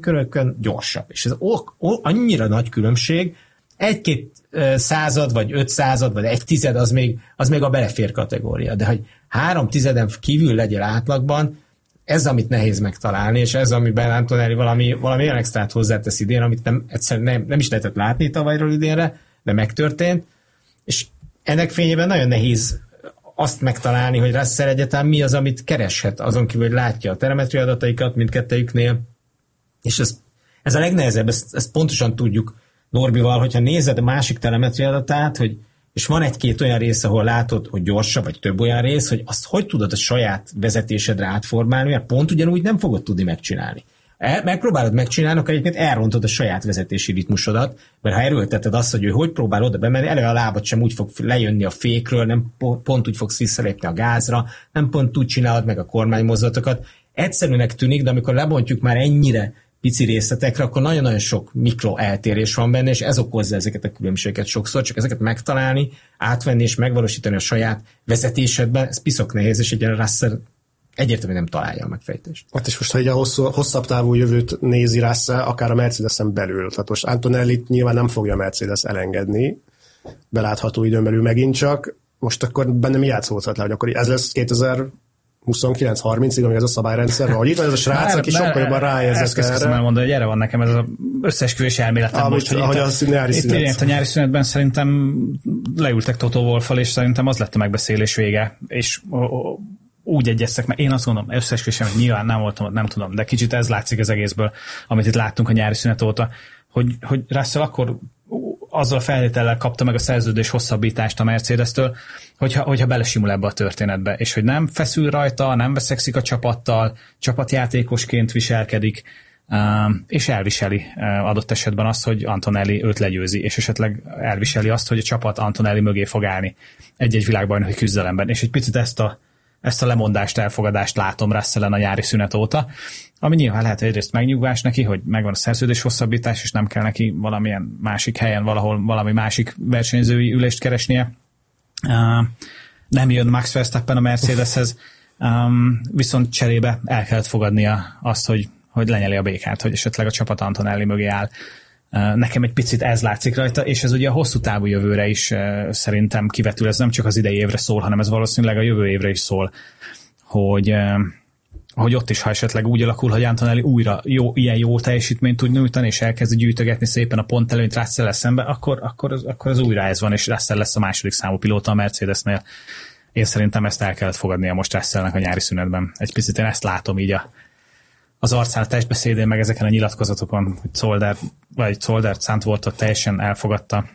körökön gyorsabb. És ez annyira nagy különbség, 1-2 század, vagy 5 század, vagy 1/10 az még a belefér kategória. De hogy 3/10 kívül legyél átlagban, ez, amit nehéz megtalálni, és ez, amiben Antonelli valami olyan extrát hozzátesz idén, amit egyszerűen nem is lehetett látni tavalyról idénre, de megtörtént, és ennek fényében nagyon nehéz azt megtalálni, hogy Russell egyáltalán mi az, amit kereshet, azon kívül, hogy látja a telemetria adataikat mindkettejüknél, és ez a legnehezebb, ezt pontosan tudjuk Norbival, hogyha nézed a másik telemetria adatát, és van 1-2 olyan rész, ahol látod, hogy gyorsabb, vagy több olyan rész, hogy azt hogy tudod a saját vezetésedre átformálni, mert pont ugyanúgy nem fogod tudni megcsinálni. Megpróbálod megcsinálni, akkor egyébként elrontod a saját vezetési ritmusodat, mert ha erőlteted azt, hogy ő hogy próbál oda bemenni, elő a lábad sem úgy fog lejönni a fékről, nem pont úgy fogsz visszalépni a gázra, nem pont úgy csinálod meg a kormánymozdulatokat. Egyszerűnek tűnik, de amikor lebontjuk már ennyire pici részletekre, akkor nagyon-nagyon sok mikro eltérés van benne, és ez okozza ezeket a különbségeket sokszor, csak ezeket megtalálni, átvenni és megvalósítani a saját vezetésedben, ez piszok nehéz, és egy Russell egyértelműen nem találja a megfejtést. Hát és most, ha így a hosszabb távú jövőt nézi Russell, akár a Mercedesen belül. Tehát most Antonellit nyilván nem fogja a Mercedes elengedni, belátható időn belül megint csak. Most akkor benne mi játszódhat le, hogy akkor ez lesz 2029-30-ig, ami ez a szabályrendszer van. Hogy itt van ez a srác, aki sokkal jobban ráérzett erre. Ezt kezdtem elmondani, hogy erre van nekem ez az összeesküvés elméletem most, hogy itt a nyári szünetben szerintem leültek Toto Wolffal, és szerintem az lett a megbeszélés vége, és úgy egyeztek, mert én azt gondolom, összeesküvésem, hogy nyilván nem voltam, nem tudom, de kicsit ez látszik az egészből, amit itt láttunk a nyári szünet óta, hogy Russell akkor azzal a feltétellel kapta meg a szerződés hosszabbítást a Mercedes-től, hogyha belesimul ebbe a történetbe, és hogy nem feszül rajta, nem veszekszik a csapattal, csapatjátékosként viselkedik, és elviseli adott esetben azt, hogy Antonelli őt legyőzi, és esetleg elviseli azt, hogy a csapat Antonelli mögé fog állni egy-egy világbajnoki küzdelemben, és egy picit ezt a lemondást, elfogadást látom Russellen a nyári szünet óta, ami nyilván lehet egyrészt megnyugvás neki, hogy megvan a szerződés hosszabbítás, és nem kell neki valamilyen másik helyen, valahol valami másik versenyzői ülést keresnie. Nem jön Max Verstappen a Mercedeshez, viszont cserébe el kellett fogadnia azt, hogy lenyeli a békát, hogy esetleg a csapat Antonelli mögé áll. Nekem egy picit ez látszik rajta, és ez ugye a hosszú távú jövőre is szerintem kivetül, ez nem csak az idei évre szól, hanem ez valószínűleg a jövő évre is szól, hogy ott is, ha esetleg úgy alakul, hogy Antonelli újra ilyen jó teljesítményt tud nyújtani, és elkezdi gyűjtögetni szépen a pontelőnyt Russell szembe, akkor az újra ez van, és Russell lesz a második számú pilóta a Mercedesnél. Én szerintem ezt el kellett fogadnia most Russellnek a nyári szünetben. Egy picit én ezt látom így az arcán, a testbeszédén, meg ezeken a nyilatkozatokon, hogy Soldert Zandvoortot teljesen elfogadta.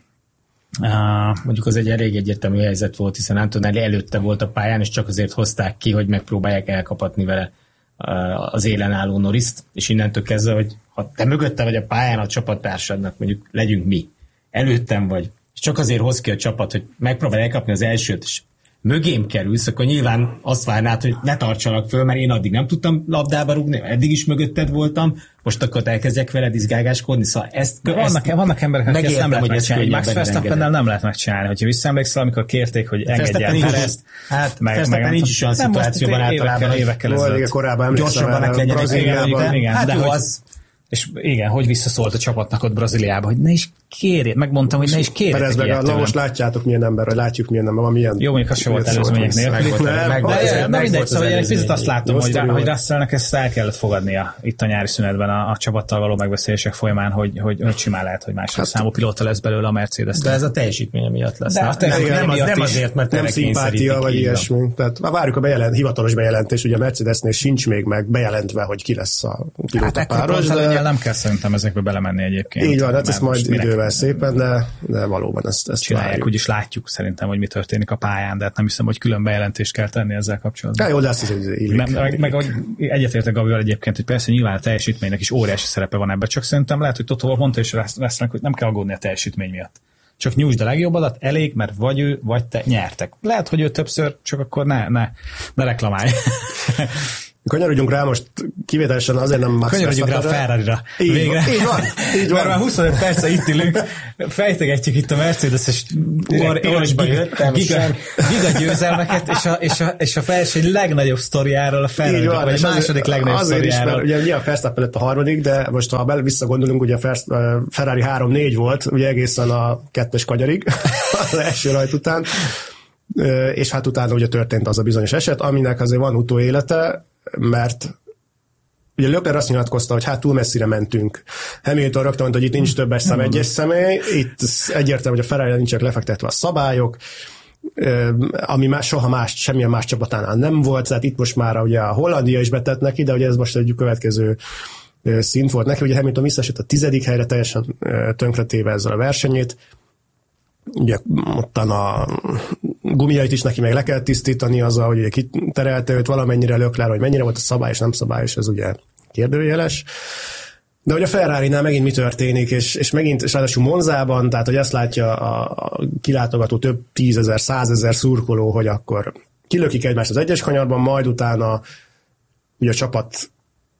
Mondjuk az egy elég egyértelmű helyzet volt, hiszen Antonelli előtte volt a pályán, és csak azért hozták ki, hogy megpróbálják elkapatni vele az élen álló Norrist, és innentől kezdve, hogy ha te mögötte vagy a pályán a csapattársadnak, mondjuk legyünk mi, előttem vagy, és csak azért hoz ki a csapat, hogy megpróbálj elkapni az elsőt, és mögém kerülsz, akkor nyilván azt várnád, hogy ne tartsalak föl, mert én addig nem tudtam labdába rúgni, eddig is mögötted voltam, most akkor elkezdjek veled izgágáskodni, szóval vannak emberek, akik ezt nem lehet megcsinálni. Max Verstappennel nem lehet megcsinálni. Hogyha visszaemlékszel, amikor kérték, hogy engedjen fel ezt. Verstappen nincs is olyan szituációban általában, évekkel ezelőtt. Korábban gyorsabban Brazíliában. De az... És igen, hogy visszaszólt a csapatnak ott Brazíliába, hogy ne is kérjél, megmondtam, hogy ne is kérjél. Na most látjátok milyen ember, vagy látjuk milyen ember, van milyen... Jó, mondjuk az se volt előzmények nélkül. De mindegy, szóval egy picit azt látom, hogy Russellnek ezt el kellett fogadnia itt a nyári szünetben a csapattal való megbeszélések folyamán, hogy simán lehet, hogy második számú pilóta lesz belőle a Mercedes. De ez a teljesítménye miatt lesz. Nem azért, mert nem szimpátia, vagy ilyesmi. Tehát várjuk a hivatalos bejelentés, ugye a Mercedesnél sincs még meg bejelentve, hogy ki lesz a pilótapáros. Nem kell szerintem ezekbe belemenni egyébként. Így van, hát ezt majd idővel szépen, de valóban ezt csinálják, várjuk. Úgyis látjuk szerintem, hogy mi történik a pályán, de hát nem hiszem, hogy külön bejelentést kell tenni ezzel kapcsolatban. Jó, de azt hiszem, hogy illik. Meg egyetértek Gabival egyébként, hogy persze nyilván a teljesítménynek is óriási szerepe van ebben, csak szerintem lehet, hogy Totó mondta is lesznek, hogy nem kell aggódni a teljesítmény miatt. Csak nyújtsd a legjobbadat, elég, mert vagy ő, vagy te nyertek. Lehet, hogy ő többször, csak akkor ne reklamálj. Kanyarodjunk rá most kivételesen azért nem Max Kanyarodjunk rá a Ferrarira. Így van. Mert már 25 perce itt ülünk, fejtegetjük itt a Mercedes-es giga győzelmeket, és a verseny legnagyobb sztoriáról a Ferrariról, vagy a második legnagyobb sztoriáról. Azért is, mert ugye a Verstappen lett a harmadik, de most ha visszagondolunk, ugye a Ferrari 3-4 volt, ugye egészen a 2-es kanyarig, az első rajt után, és hát utána ugye történt az a bizonyos eset, aminek azért van utóélete, mert ugye Leclerc azt nyilatkozta, hogy hát túl messzire mentünk. Hamilton rögtön mondta, hogy itt nincs többes szám, egyes személy, itt egyértelmű, hogy a Ferrari nincsenek lefektetve a szabályok, ami soha más, semmilyen más csapatánál nem volt, tehát itt most már ugye a Hollandia is betett neki, de ugye ez most egy következő szint volt neki, ugye Hamilton visszaesett a 10. helyre, teljesen tönkretéve ezzel a versenyét. Ugye ottan a gumiait is neki meg le kell tisztítani azzal, hogy ugye kiterelte őt valamennyire Leclerc, hogy mennyire volt a szabály és nem szabály, és ez ugye kérdőjeles. De hogy a Ferrari-nál megint mi történik, és megint, és ráadásul Monzában, tehát hogy azt látja a kilátogató több 10 000, 100 000 szurkoló, hogy akkor kilökik egymást az egyes kanyarban, majd utána ugye a csapat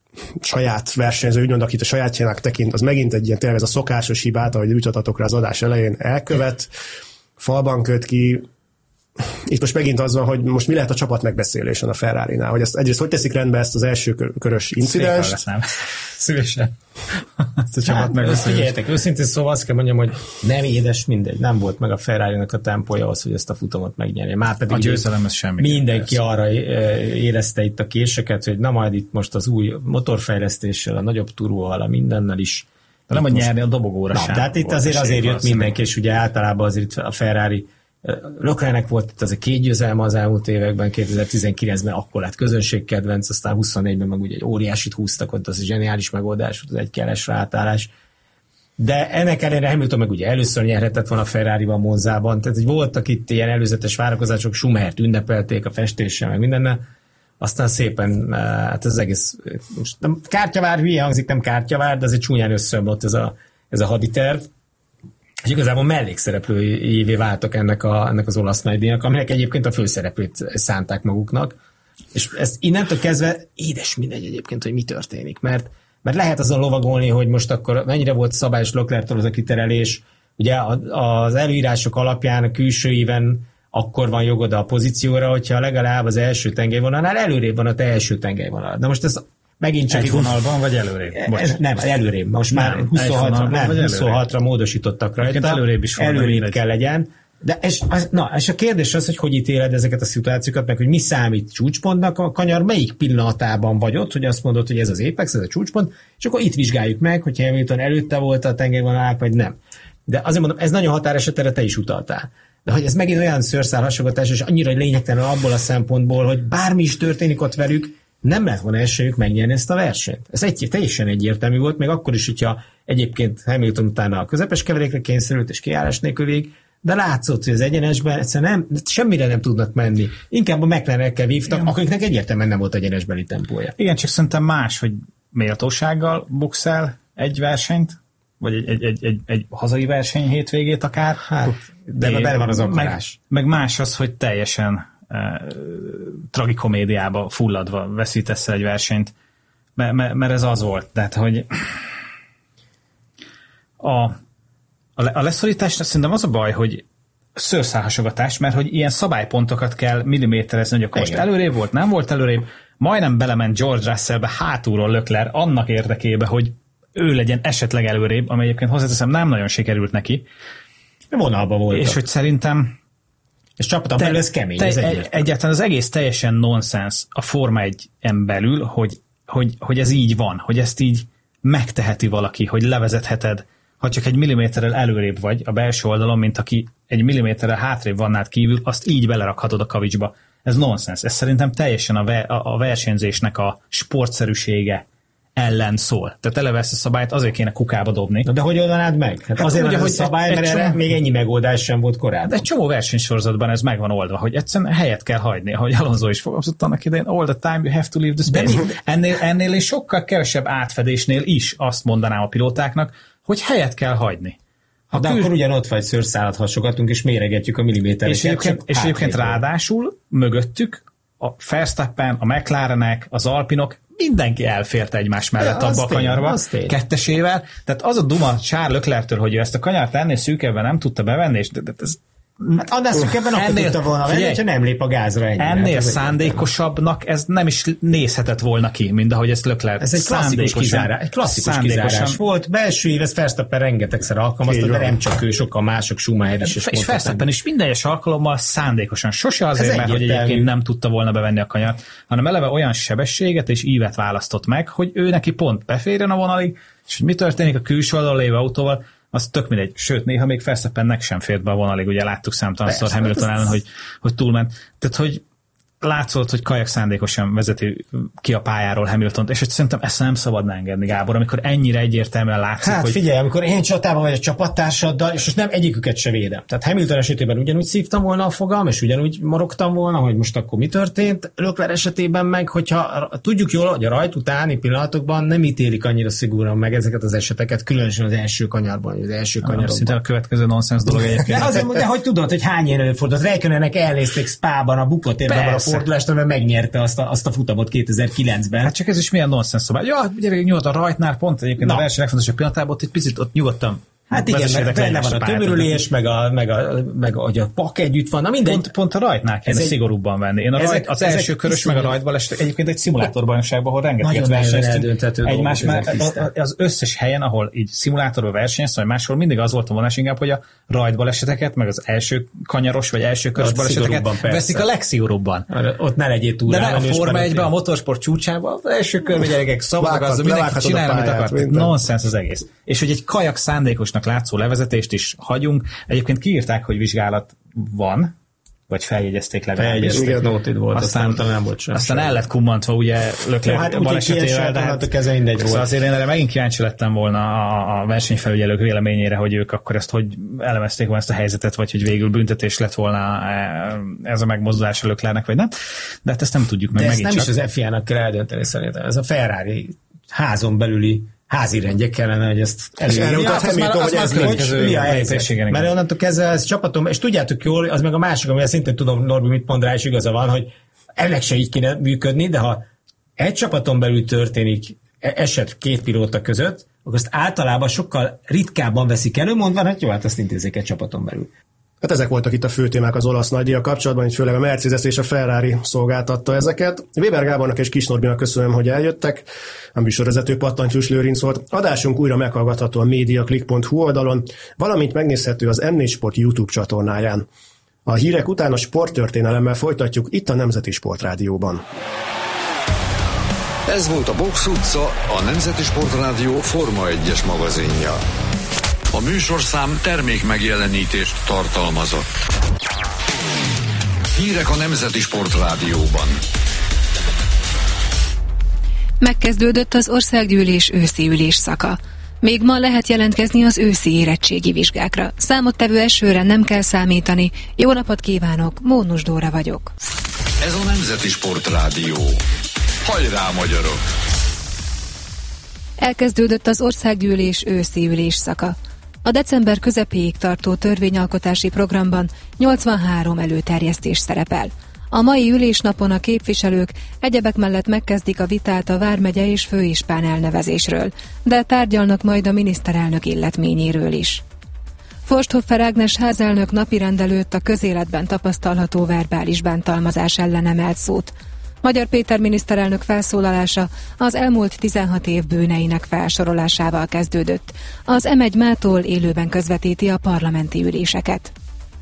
saját versenyző, úgymond, akit a sajátjának tekint, az megint egy ilyen tényleg ez a szokásos hibát, ahogy ütöttatok rá az adás elején, elkövet, falban köt ki. Itt most megint az van, hogy most mi lehet a csapat megbeszélésen a Ferrari-nál, hogy egyrészt hogy teszik rendbe ezt az első körös incidenst. Szívesen. Ezt a csapat megbeszélést. Figyeljetek, őszintén szóval azt kell mondjam, hogy nem édes mindegy, nem volt meg a Ferrari-nak a tempója az, hogy ezt a futamot megnyerje. Márpedig a győzelem ez semmi. Mindenki arra érezte itt a késeket, hogy na majd itt most az új motorfejlesztéssel, a nagyobb turbóval, a mindennel is. De nem, hogy nyerni a dobogóra sem. Tehát itt azért jött mindenki, és ugye általában azért a Ferrari Leclercnek volt itt az a 2 győzelme az elmúlt években, 2019-ben akkor lett közönségkedvenc, aztán 24-ben meg ugye egy óriásit húztak, ott az egy zseniális megoldás, az egy keles rátállás. De ennek ellenére Hamilton meg ugye először nyerhetett volna a Ferrariban, Monzában, tehát voltak itt ilyen előzetes várakozások, Schumachert ünnepelték a festéssel, meg mindennel, aztán szépen, hát ez egész, most nem kártyavár, hülye hangzik, nem kártyavár, de azért csúnyán összeomlott ez a haditerv. És igazából mellékszereplőjévé váltak ennek az olasz nagydíjnak, aminek egyébként a főszereplőt szánták maguknak. És ezt innentől kezdve édes mindegy egyébként, hogy mi történik. Mert lehet azon lovagolni, hogy most akkor mennyire volt szabályos Leclerctől az a kiterelés. Ugye az előírások alapján a külső íven akkor van jogod a pozícióra, hogyha legalább az első tengelyvonalnál előrébb van a te első tengelyvonal. De most ez megint csak egy vonalban, vagy előrébb? Nem, előrébb. Most már 26-ra módosítottak rajta. Előrébb is van. Előrébb kell legyen. De és a kérdés az, hogy ítéled ezeket a szituációkat, meg hogy mi számít csúcspontnak a kanyar, melyik pillanatában vagy ott, hogy azt mondod, hogy ez az apex, ez a csúcspont, és akkor itt vizsgáljuk meg, hogy Hamilton előtte volt a tengelyvonalák, vagy nem. De azért mondom, ez nagyon határesetre te is utaltál. De hogy ez megint olyan szőrszálhasogatás, és annyira lényegtelen abból a szempontból, hogy bármi is történik ott velük, nem lehet volna esélyük megnyerni ezt a versenyt. Ez teljesen egyértelmű volt, még akkor is, hogyha egyébként Hamilton utána a közepes keverékre kényszerült, és kiállás nélkül végig, de látszott, hogy az egyenesben egyszerűen semmire nem tudnak menni. Inkább a McLarenekkel vívtak, akiknek egyértelműen nem volt egyenesbeli tempója. Igen, csak szerintem más, hogy méltósággal bukszel egy versenyt, vagy egy hazai verseny hétvégét akár. Hát, de bele van az akarás. Meg más az, hogy teljesen tragikomédiába fulladva veszítesz egy versenyt, mert ez az volt. Tehát, hogy a leszorításra szerintem az a baj, hogy szőrszálhasogatás, mert hogy ilyen szabálypontokat kell milliméterezni, hogy akkor most előrébb volt, nem volt előrébb, majdnem belement George Russellbe hátulról Leclerc annak érdekében, hogy ő legyen esetleg előrébb, ami egyébként hozzáteszem nem nagyon sikerült neki. Vonalba volt. És hogy szerintem és csapaton belül ez kemény. Egyáltalán az egész teljesen nonsens a Forma 1-en belül, hogy ez így van, hogy ezt így megteheti valaki, hogy levezetheted, ha csak egy milliméterrel előrébb vagy a belső oldalon, mint aki egy milliméterrel hátrébb van nád kívül, azt így belerakhatod a kavicsba. Ez nonsens. Ez szerintem teljesen a versenyzésnek a sportszerűsége ellen szól. Tehát eleve ezt a szabályt azért kéne kukába dobni. De hogy oldanád meg? Hát azért ugye, hogy szabály, mert erre még ennyi megoldás sem volt korábban. De egy csomó versenysorozatban ez meg van oldva, hogy egyszerűen helyet kell hagyni, ahogy Alonso is fogalmazott annak idején, all the time you have to leave the space. Ennél és sokkal kevesebb átfedésnél is azt mondanám a pilótáknak, hogy helyet kell hagyni. De akkor ugyanott vagy szőrszálat hasogatunk, és méregetjük a millimétereket. És egyébként ráadásul mögöttük a Verstappen, a McLarenek, az Alpinok, mindenki elfért egymás mellett abba a kanyarba, kettesével. Tehát az a duma Charles Leclerc-től, hogy ő ezt a kanyart ennél szűkebben nem tudta bevenni, és ez hát annál szükebben akkor tudta volna venni, hogyha nem lép a gázra ennyire. Ennél szándékosabbnak ez nem is nézhetett volna ki, mint ahogy ezt Leclerc. Ez egy klasszikus kizárás volt. Belső év, ezt Verstappen rengetegszer alkalmazta, de nem csak ő, sokkal mások, Schumacher is. És Verstappen is minden egyes alkalommal szándékosan. Sose azért, mert hogy egyébként nem tudta volna bevenni a kanyart, hanem eleve olyan sebességet és ívet választott meg, hogy ő neki pont beférjen a vonalig, és hogy mi történik a külső oldalon lévő autóval, az tök mindegy. Sőt, néha még Verstappennek sem fért be a vonalig, ugye láttuk számtalanszor Hamilton ellen, hogy túlment. Tehát, hogy látszott, hogy kajak szándékosan vezeti ki a pályáról Hamiltont, és hogy szerintem ezt nem szabadna engedni, Gábor, amikor ennyire egyértelműen látszik, hát, hogy... figyelj, amikor én csatában vagy a csapattársaddal, és most nem egyiküket se védem. Tehát Hamilton esetében ugyanúgy szívtam volna a fogam, és ugyanúgy morogtam volna, hogy most akkor mi történt. Leclerc esetében meg, hogyha tudjuk jól, hogy a rajt utáni pillanatokban nem ítélik annyira szigorúan meg ezeket az eseteket, különösen az első kanyarban, az első kanyarban. Szinte a következő nonsens dolog egyébként. De hogy tudod, hogy hány ilyen előfordult? Räikkönennek elnézték Spában a buklatérben a fordulást, amivel megnyerte azt a futamot 2009-ben. Hát csak ez is milyen nonsens szobá. Ja, gyere, nyugodt a rajtnál, pont egyébként a verseny legfontosabb pillanatában, ott egy picit ott nyugodtan. Hát igen, mert benne van a tömörülés, meg hogy a pak együtt van, na mindegy. Pont a rajtnál kéne szigorúbban venni. Én az első körös, meg a rajtban estek egyébként egy szimulátorbajnokságban, ahol rengeteget versenyeztünk egymás az összes helyen, ahol így szimulátorban versenyezsz, vagy máshol mindig az volt a vonás inkább, hogy a rajtbaleseteket, meg az első kanyaros, vagy első körös baleseteket veszik a legszigorúbban. Ott ne legyél túl. De a Forma 1-ben, a motorsport csúcsában, az első körben gyerekek szabadok, az mindenki csinálja, amit akart. Nonsens az egész. És hogy egy kajak szándékosnak látszó levezetést is hagyunk. Egyébként kiírták, hogy vizsgálat van, vagy feljegyezték legalábbis. Feljegyezték, volt, aztán nem volt sem. Aztán el lett kummantva ugye Leclerc balesetével, de hát szóval azért én erre megint kíváncsi lettem volna a versenyfelügyelők véleményére, hogy ők akkor ezt hogy elemezték volna ezt a helyzetet, vagy hogy végül büntetés lett volna ez a megmozdulás a Leclercnek, vagy nem. De hát ezt nem tudjuk meg megint csak. De ezt nem is az FIA-nak kell eldönteni szerintem. Ez a Ferrari házon belüli házi rendjek kellene, hogy ezt elérjük. Mi a helyzet? Mert onnantól kezdve ez csapatom, és tudjátok jól, az meg a másik, amivel szintén tudom, Norbi mit mond rá, és igaza van, hogy ennek se így kéne működni, de ha egy csapaton belül történik eset két pilóta között, akkor azt általában sokkal ritkábban veszik elő, mondva, hogy jó, hát azt intézzék egy csapaton belül. Hát ezek voltak itt a fő témák az olasz nagydíjjal kapcsolatban, így főleg a Mercedes és a Ferrari szolgáltatta ezeket. Weber Gábornak és Kis Norbinak köszönöm, hogy eljöttek. A műsorvezető Pattantyús Lőrinc volt. Adásunk újra meghallgatható a mediaclick.hu oldalon, valamint megnézhető az M4 Sport YouTube csatornáján. A hírek után a sporttörténelemmel folytatjuk itt a Nemzeti Sportrádióban. Ez volt a Box utca, a Nemzeti Sportrádió Forma 1-es magazinja. A műsorszám termék megjelenítést tartalmazott. Hírek a Nemzeti Sportrádióban. Megkezdődött az országgyűlés őszi ülésszaka. Még ma lehet jelentkezni az őszi érettségi vizsgákra. Számottevő esőre nem kell számítani. Jó napot kívánok, Mónus Dóra vagyok. Ez a Nemzeti Sportrádió. Hajrá, magyarok! Elkezdődött az országgyűlés őszi ülésszaka. A december közepéig tartó törvényalkotási programban 83 előterjesztés szerepel. A mai ülésnapon a képviselők egyebek mellett megkezdik a vitát a vármegye és főispán elnevezésről, de tárgyalnak majd a miniszterelnök illetményéről is. Forsthoffer Ágnes házelnök napirend előtt a közéletben tapasztalható verbális bántalmazás ellen emelt szót. Magyar Péter miniszterelnök felszólalása az elmúlt 16 év bűneinek felsorolásával kezdődött. Az M1 mától élőben közvetíti a parlamenti üléseket.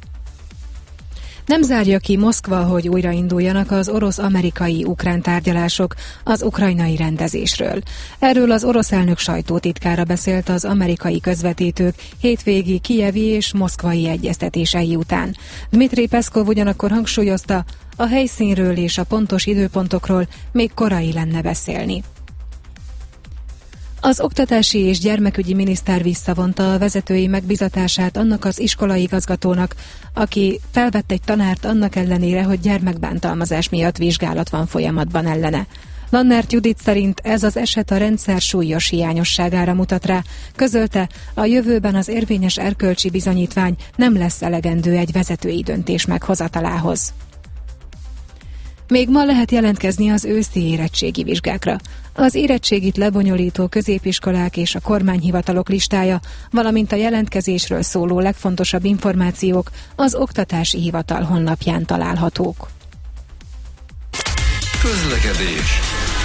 Nem zárja ki Moszkva, hogy újrainduljanak az orosz-amerikai-ukrán tárgyalások az ukrajnai rendezésről. Erről az orosz elnök sajtótitkára beszélt az amerikai közvetítők hétvégi kijevi és moszkvai egyeztetései után. Dmitri Peszkov ugyanakkor hangsúlyozta, a helyszínről és a pontos időpontokról még korai lenne beszélni. Az oktatási és gyermekügyi miniszter visszavonta a vezetői megbizatását annak az iskolaigazgatónak, aki felvett egy tanárt annak ellenére, hogy gyermekbántalmazás miatt vizsgálat van folyamatban ellene. Lannert Judit szerint ez az eset a rendszer súlyos hiányosságára mutat rá. Közölte, a jövőben az érvényes erkölcsi bizonyítvány nem lesz elegendő egy vezetői döntés meghozatalához. Még ma lehet jelentkezni az őszi érettségi vizsgákra. Az érettségit lebonyolító középiskolák és a kormányhivatalok listája, valamint a jelentkezésről szóló legfontosabb információk az Oktatási Hivatal honlapján találhatók. Közlekedés.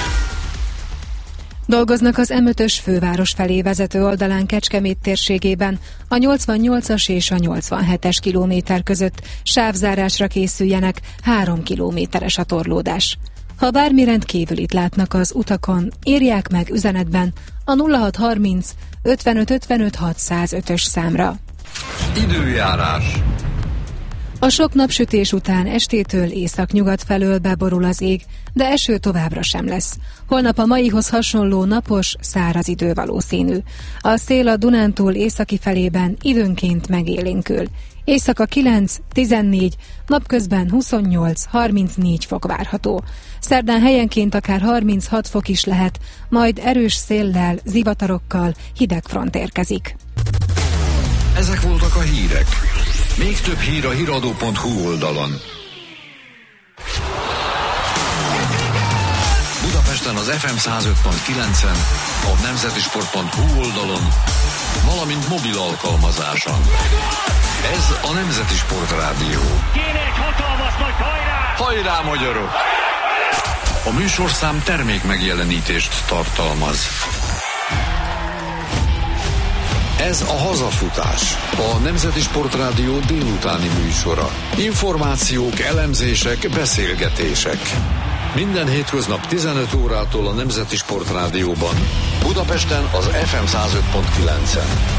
Dolgoznak az M5-ös főváros felé vezető oldalán Kecskemét térségében, a 88-as és a 87-es kilométer között sávzárásra készüljenek, 3 kilométeres a torlódás. Ha bármi rendkívülit látnak az utakon, írják meg üzenetben a 0630 55 55 605-ös számra. Időjárás. A sok napsütés után estétől északnyugat felől beborul az ég, de eső továbbra sem lesz. Holnap a maihoz hasonló napos, száraz idő valószínű. A szél a Dunántúl északi felében időnként megélénkül. Éjszaka 9-14, napközben 28-34 fok várható. Szerdán helyenként akár 36 fok is lehet, majd erős széllel, zivatarokkal hideg front érkezik. Ezek voltak a hírek. Még több hír a hiradó.hu oldalon. Budapesten az FM 105.9-en, a nemzetisport.hu oldalon, valamint mobil alkalmazáson. Ez a Nemzeti Sport Rádió. Kéne egy hatalmas nagy hajrá! Hajrá, magyarok! A műsorszám termék megjelenítést tartalmaz. Ez a Hazafutás, a Nemzeti Sport Rádió délutáni műsora. Információk, elemzések, beszélgetések. Minden hétköznap 15 órától a Nemzeti Sport Rádióban. Budapesten az FM 105.9-en.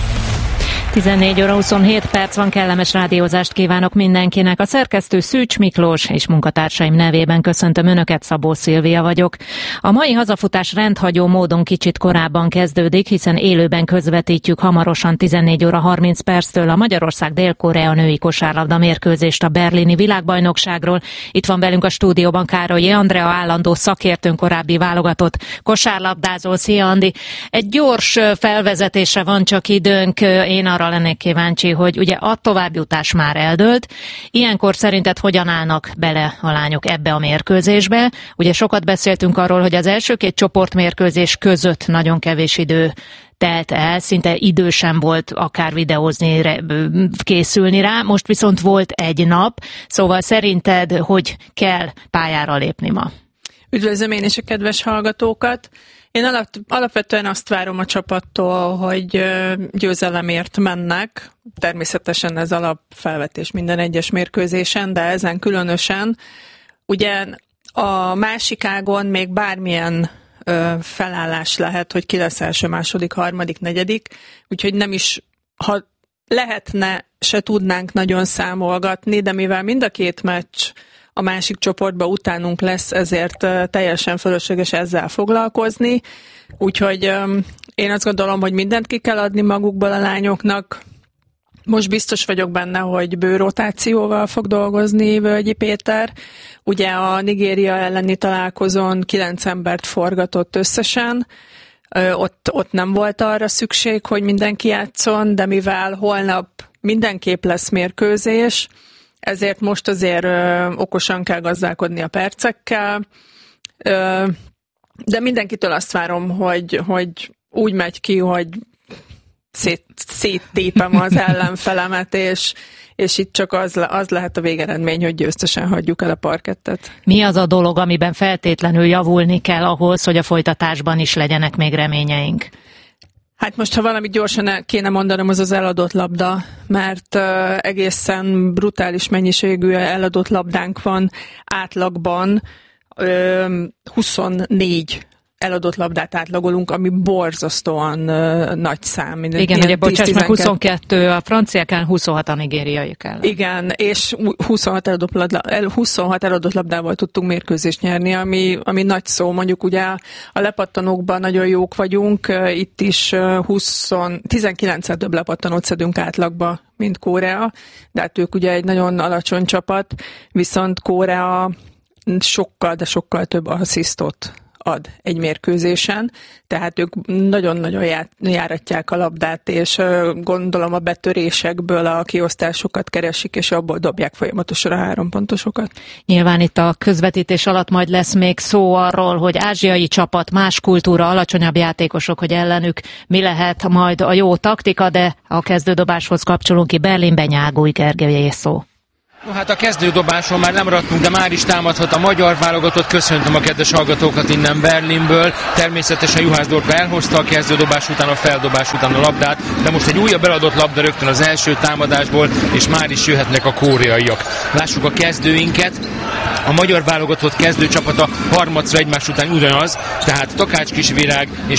14 óra 27 perc van, kellemes rádiózást kívánok mindenkinek. A szerkesztő Szűcs Miklós és munkatársaim nevében köszöntöm Önöket, Szabó Szilvia vagyok. A mai hazafutás rendhagyó módon kicsit korábban kezdődik, hiszen élőben közvetítjük hamarosan 14 óra 30 perctől a Magyarország-Dél-Korea női kosárlabda mérkőzést a berlini világbajnokságról. Itt van velünk a stúdióban Károlyi Andrea, állandó szakértőnk, korábbi válogatott kosárlabdázó. Szia, Andi! Egy gyors felvezetésre van csak időnk. Én arra lennék kíváncsi, hogy ugye a továbbjutás már eldőlt. Ilyenkor szerinted hogyan állnak bele a lányok ebbe a mérkőzésbe? Ugye sokat beszéltünk arról, hogy az első 2 csoportmérkőzés között nagyon kevés idő telt el, szinte idő sem volt akár videózni, készülni rá, most viszont volt egy nap, szóval szerinted hogy kell pályára lépni ma? Üdvözlöm én is a kedves hallgatókat! Én alapvetően azt várom a csapattól, hogy győzelemért mennek. Természetesen ez alapfelvetés minden egyes mérkőzésen, de ezen különösen. Ugye a másik ágon még bármilyen felállás lehet, hogy ki lesz első, második, harmadik, negyedik, úgyhogy nem is, ha lehetne, se tudnánk nagyon számolgatni, de mivel mind a 2 meccs a másik csoportba utánunk lesz, ezért teljesen fölösleges ezzel foglalkozni. Úgyhogy én azt gondolom, hogy mindent ki kell adni magukból a lányoknak. Most biztos vagyok benne, hogy bő rotációval fog dolgozni Völgyi Péter. Ugye a Nigéria elleni találkozón 9 embert forgatott összesen. Ott nem volt arra szükség, hogy mindenki játszon, de mivel holnap mindenképp lesz mérkőzés, ezért most azért okosan kell gazdálkodni a percekkel, de mindenkitől azt várom, hogy úgy megy ki, hogy széttépem az ellenfelemet, és itt csak az lehet a végeredmény, hogy győztesen hagyjuk el a parkettet. Mi az a dolog, amiben feltétlenül javulni kell ahhoz, hogy a folytatásban is legyenek még reményeink? Hát most, ha valamit gyorsan kéne mondanom, az eladott labda, mert egészen brutális mennyiségű eladott labdánk van átlagban, 24 eladott labdát átlagolunk, ami borzasztóan nagy szám. Igen, ugye bocsáss meg, 22, a franciák ellen 26 a nigériaiak ellen. Igen, és 26 eladott labdával tudtunk mérkőzést nyerni, ami nagy szó. Mondjuk ugye a lepattanókban nagyon jók vagyunk, itt is 19-szer több lepattanót szedünk átlagba, mint Korea, de hát ők ugye egy nagyon alacsony csapat, viszont Korea sokkal, de sokkal több asszisztot ad egy mérkőzésen, tehát ők nagyon-nagyon járatják a labdát, és gondolom a betörésekből a kiosztásokat keresik, és abból dobják folyamatosan a 3 pontosokat. Nyilván itt a közvetítés alatt majd lesz még szó arról, hogy ázsiai csapat, más kultúra, alacsonyabb játékosok, hogy ellenük mi lehet majd a jó taktika, de a kezdődobáshoz kapcsolunk ki. Berlinben Nyágúj Gergelyé szó. No, hát a kezdődobáson már nem maradtunk, de már is támadhat a magyar válogatott. Köszöntöm a kedves hallgatókat innen Berlinből. Természetesen Juhász Dorka elhozta a kezdődobás után, a feldobás után a labdát, de most egy újabb eladott labda rögtön az első támadásból, és már is jöhetnek a koreaiak. Lássuk a kezdőinket. A magyar válogatott kezdőcsapata harmadszor egymás után ugyanaz, tehát Takács Kisvirág és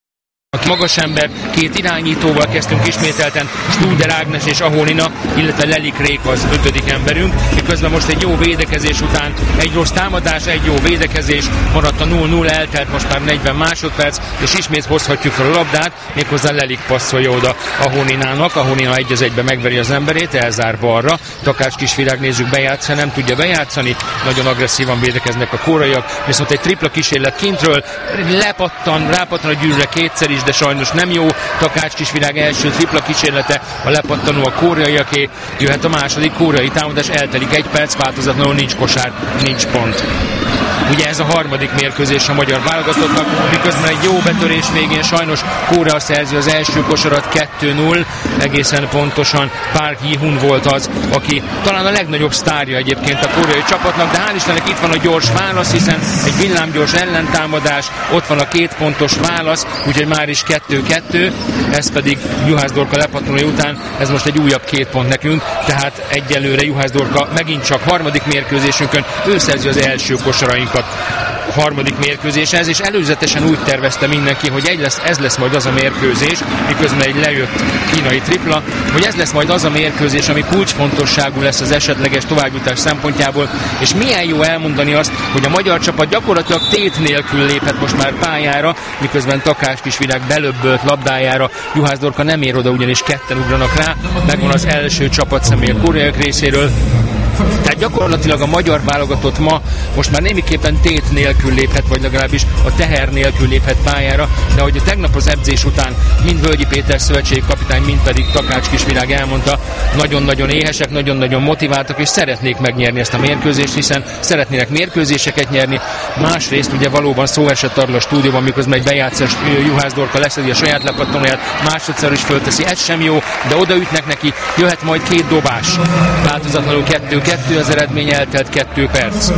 magas ember, 2 irányítóval kezdtünk ismételten, Studer Ágnes és Ahonina, illetve Lelik Rék az 5. emberünk, miközben most egy jó védekezés után egy rossz támadás, egy jó védekezés, maradt a 0-0, eltelt most már 40 másodperc, és ismét hozhatjuk fel a labdát, méghozzá Lelik passzolja oda Ahoninának, Ahonina 1-1-ben megveri az emberét, elzár balra, Takács Kisvirág nézzük bejátszani, nem tudja bejátszani, nagyon agresszívan védekeznek a koreaiak, viszont egy tripla kísérlet kintről, rápattan a gyűrűre kétszer is, de sajnos nem jó. Takács Kisvirág első tripla kísérlete, a lepattanó a koreaiaké, jöhet a második koreai támadás, eltelik 1 perc, változatlanul nincs kosár, nincs pont. Ugye ez a harmadik mérkőzés a magyar válogatottnak, miközben egy jó betörés végén sajnos Korea szerzi az első kosarat 2-0, egészen pontosan Park Ji-hun volt az, aki talán a legnagyobb sztárja egyébként a koreai csapatnak, de hál' Istennek itt van a gyors válasz, hiszen egy villámgyors ellentámadás, ott van a 2 pontos válasz, úgyhogy már is 2-2, ez pedig Juhász Dorka lepattanója után, ez most egy újabb 2 pont nekünk, tehát egyelőre Juhász Dorka megint csak harmadik mérkőzésünkön, ő szerzi az első kosarainkat harmadik mérkőzéshez, és előzetesen úgy tervezte mindenki, hogy ez lesz majd az a mérkőzés, miközben egy lejött kínai tripla, hogy ez lesz majd az a mérkőzés, ami kulcsfontosságú lesz az esetleges továbbjutás szempontjából, és milyen jó elmondani azt, hogy a magyar csapat gyakorlatilag tét nélkül lépett most már pályára, miközben Takács Kisvirág belöbbölt labdájára, Juhász Dorka nem ér oda, ugyanis ketten ugranak rá, megvan az első csapatszemély a koreaiak részéről. Tehát gyakorlatilag a magyar válogatott ma most már némiképpen tét nélkül léphet, vagy legalábbis a teher nélkül léphet pályára, de ahogy a tegnap az edzés után mind Völgyi Péter szövetségkapitány, mind pedig Takács Kisvirág elmondta, nagyon-nagyon éhesek, nagyon-nagyon motiváltak, és szeretnék megnyerni ezt a mérkőzést, hiszen szeretnének mérkőzéseket nyerni. Másrészt ugye valóban szó esett arról a stúdióban, miközben egy bejátszás Juhász Dorka leszedi a saját lepattanóját, másodszor is fölteszi, ez sem jó, de odaütnek neki, jöhet majd 2 dobás. Változatlanul 2-2 az eredmény, eltelt 2 perc.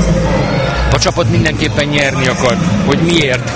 A csapat mindenképpen nyerni akar. Hogy miért?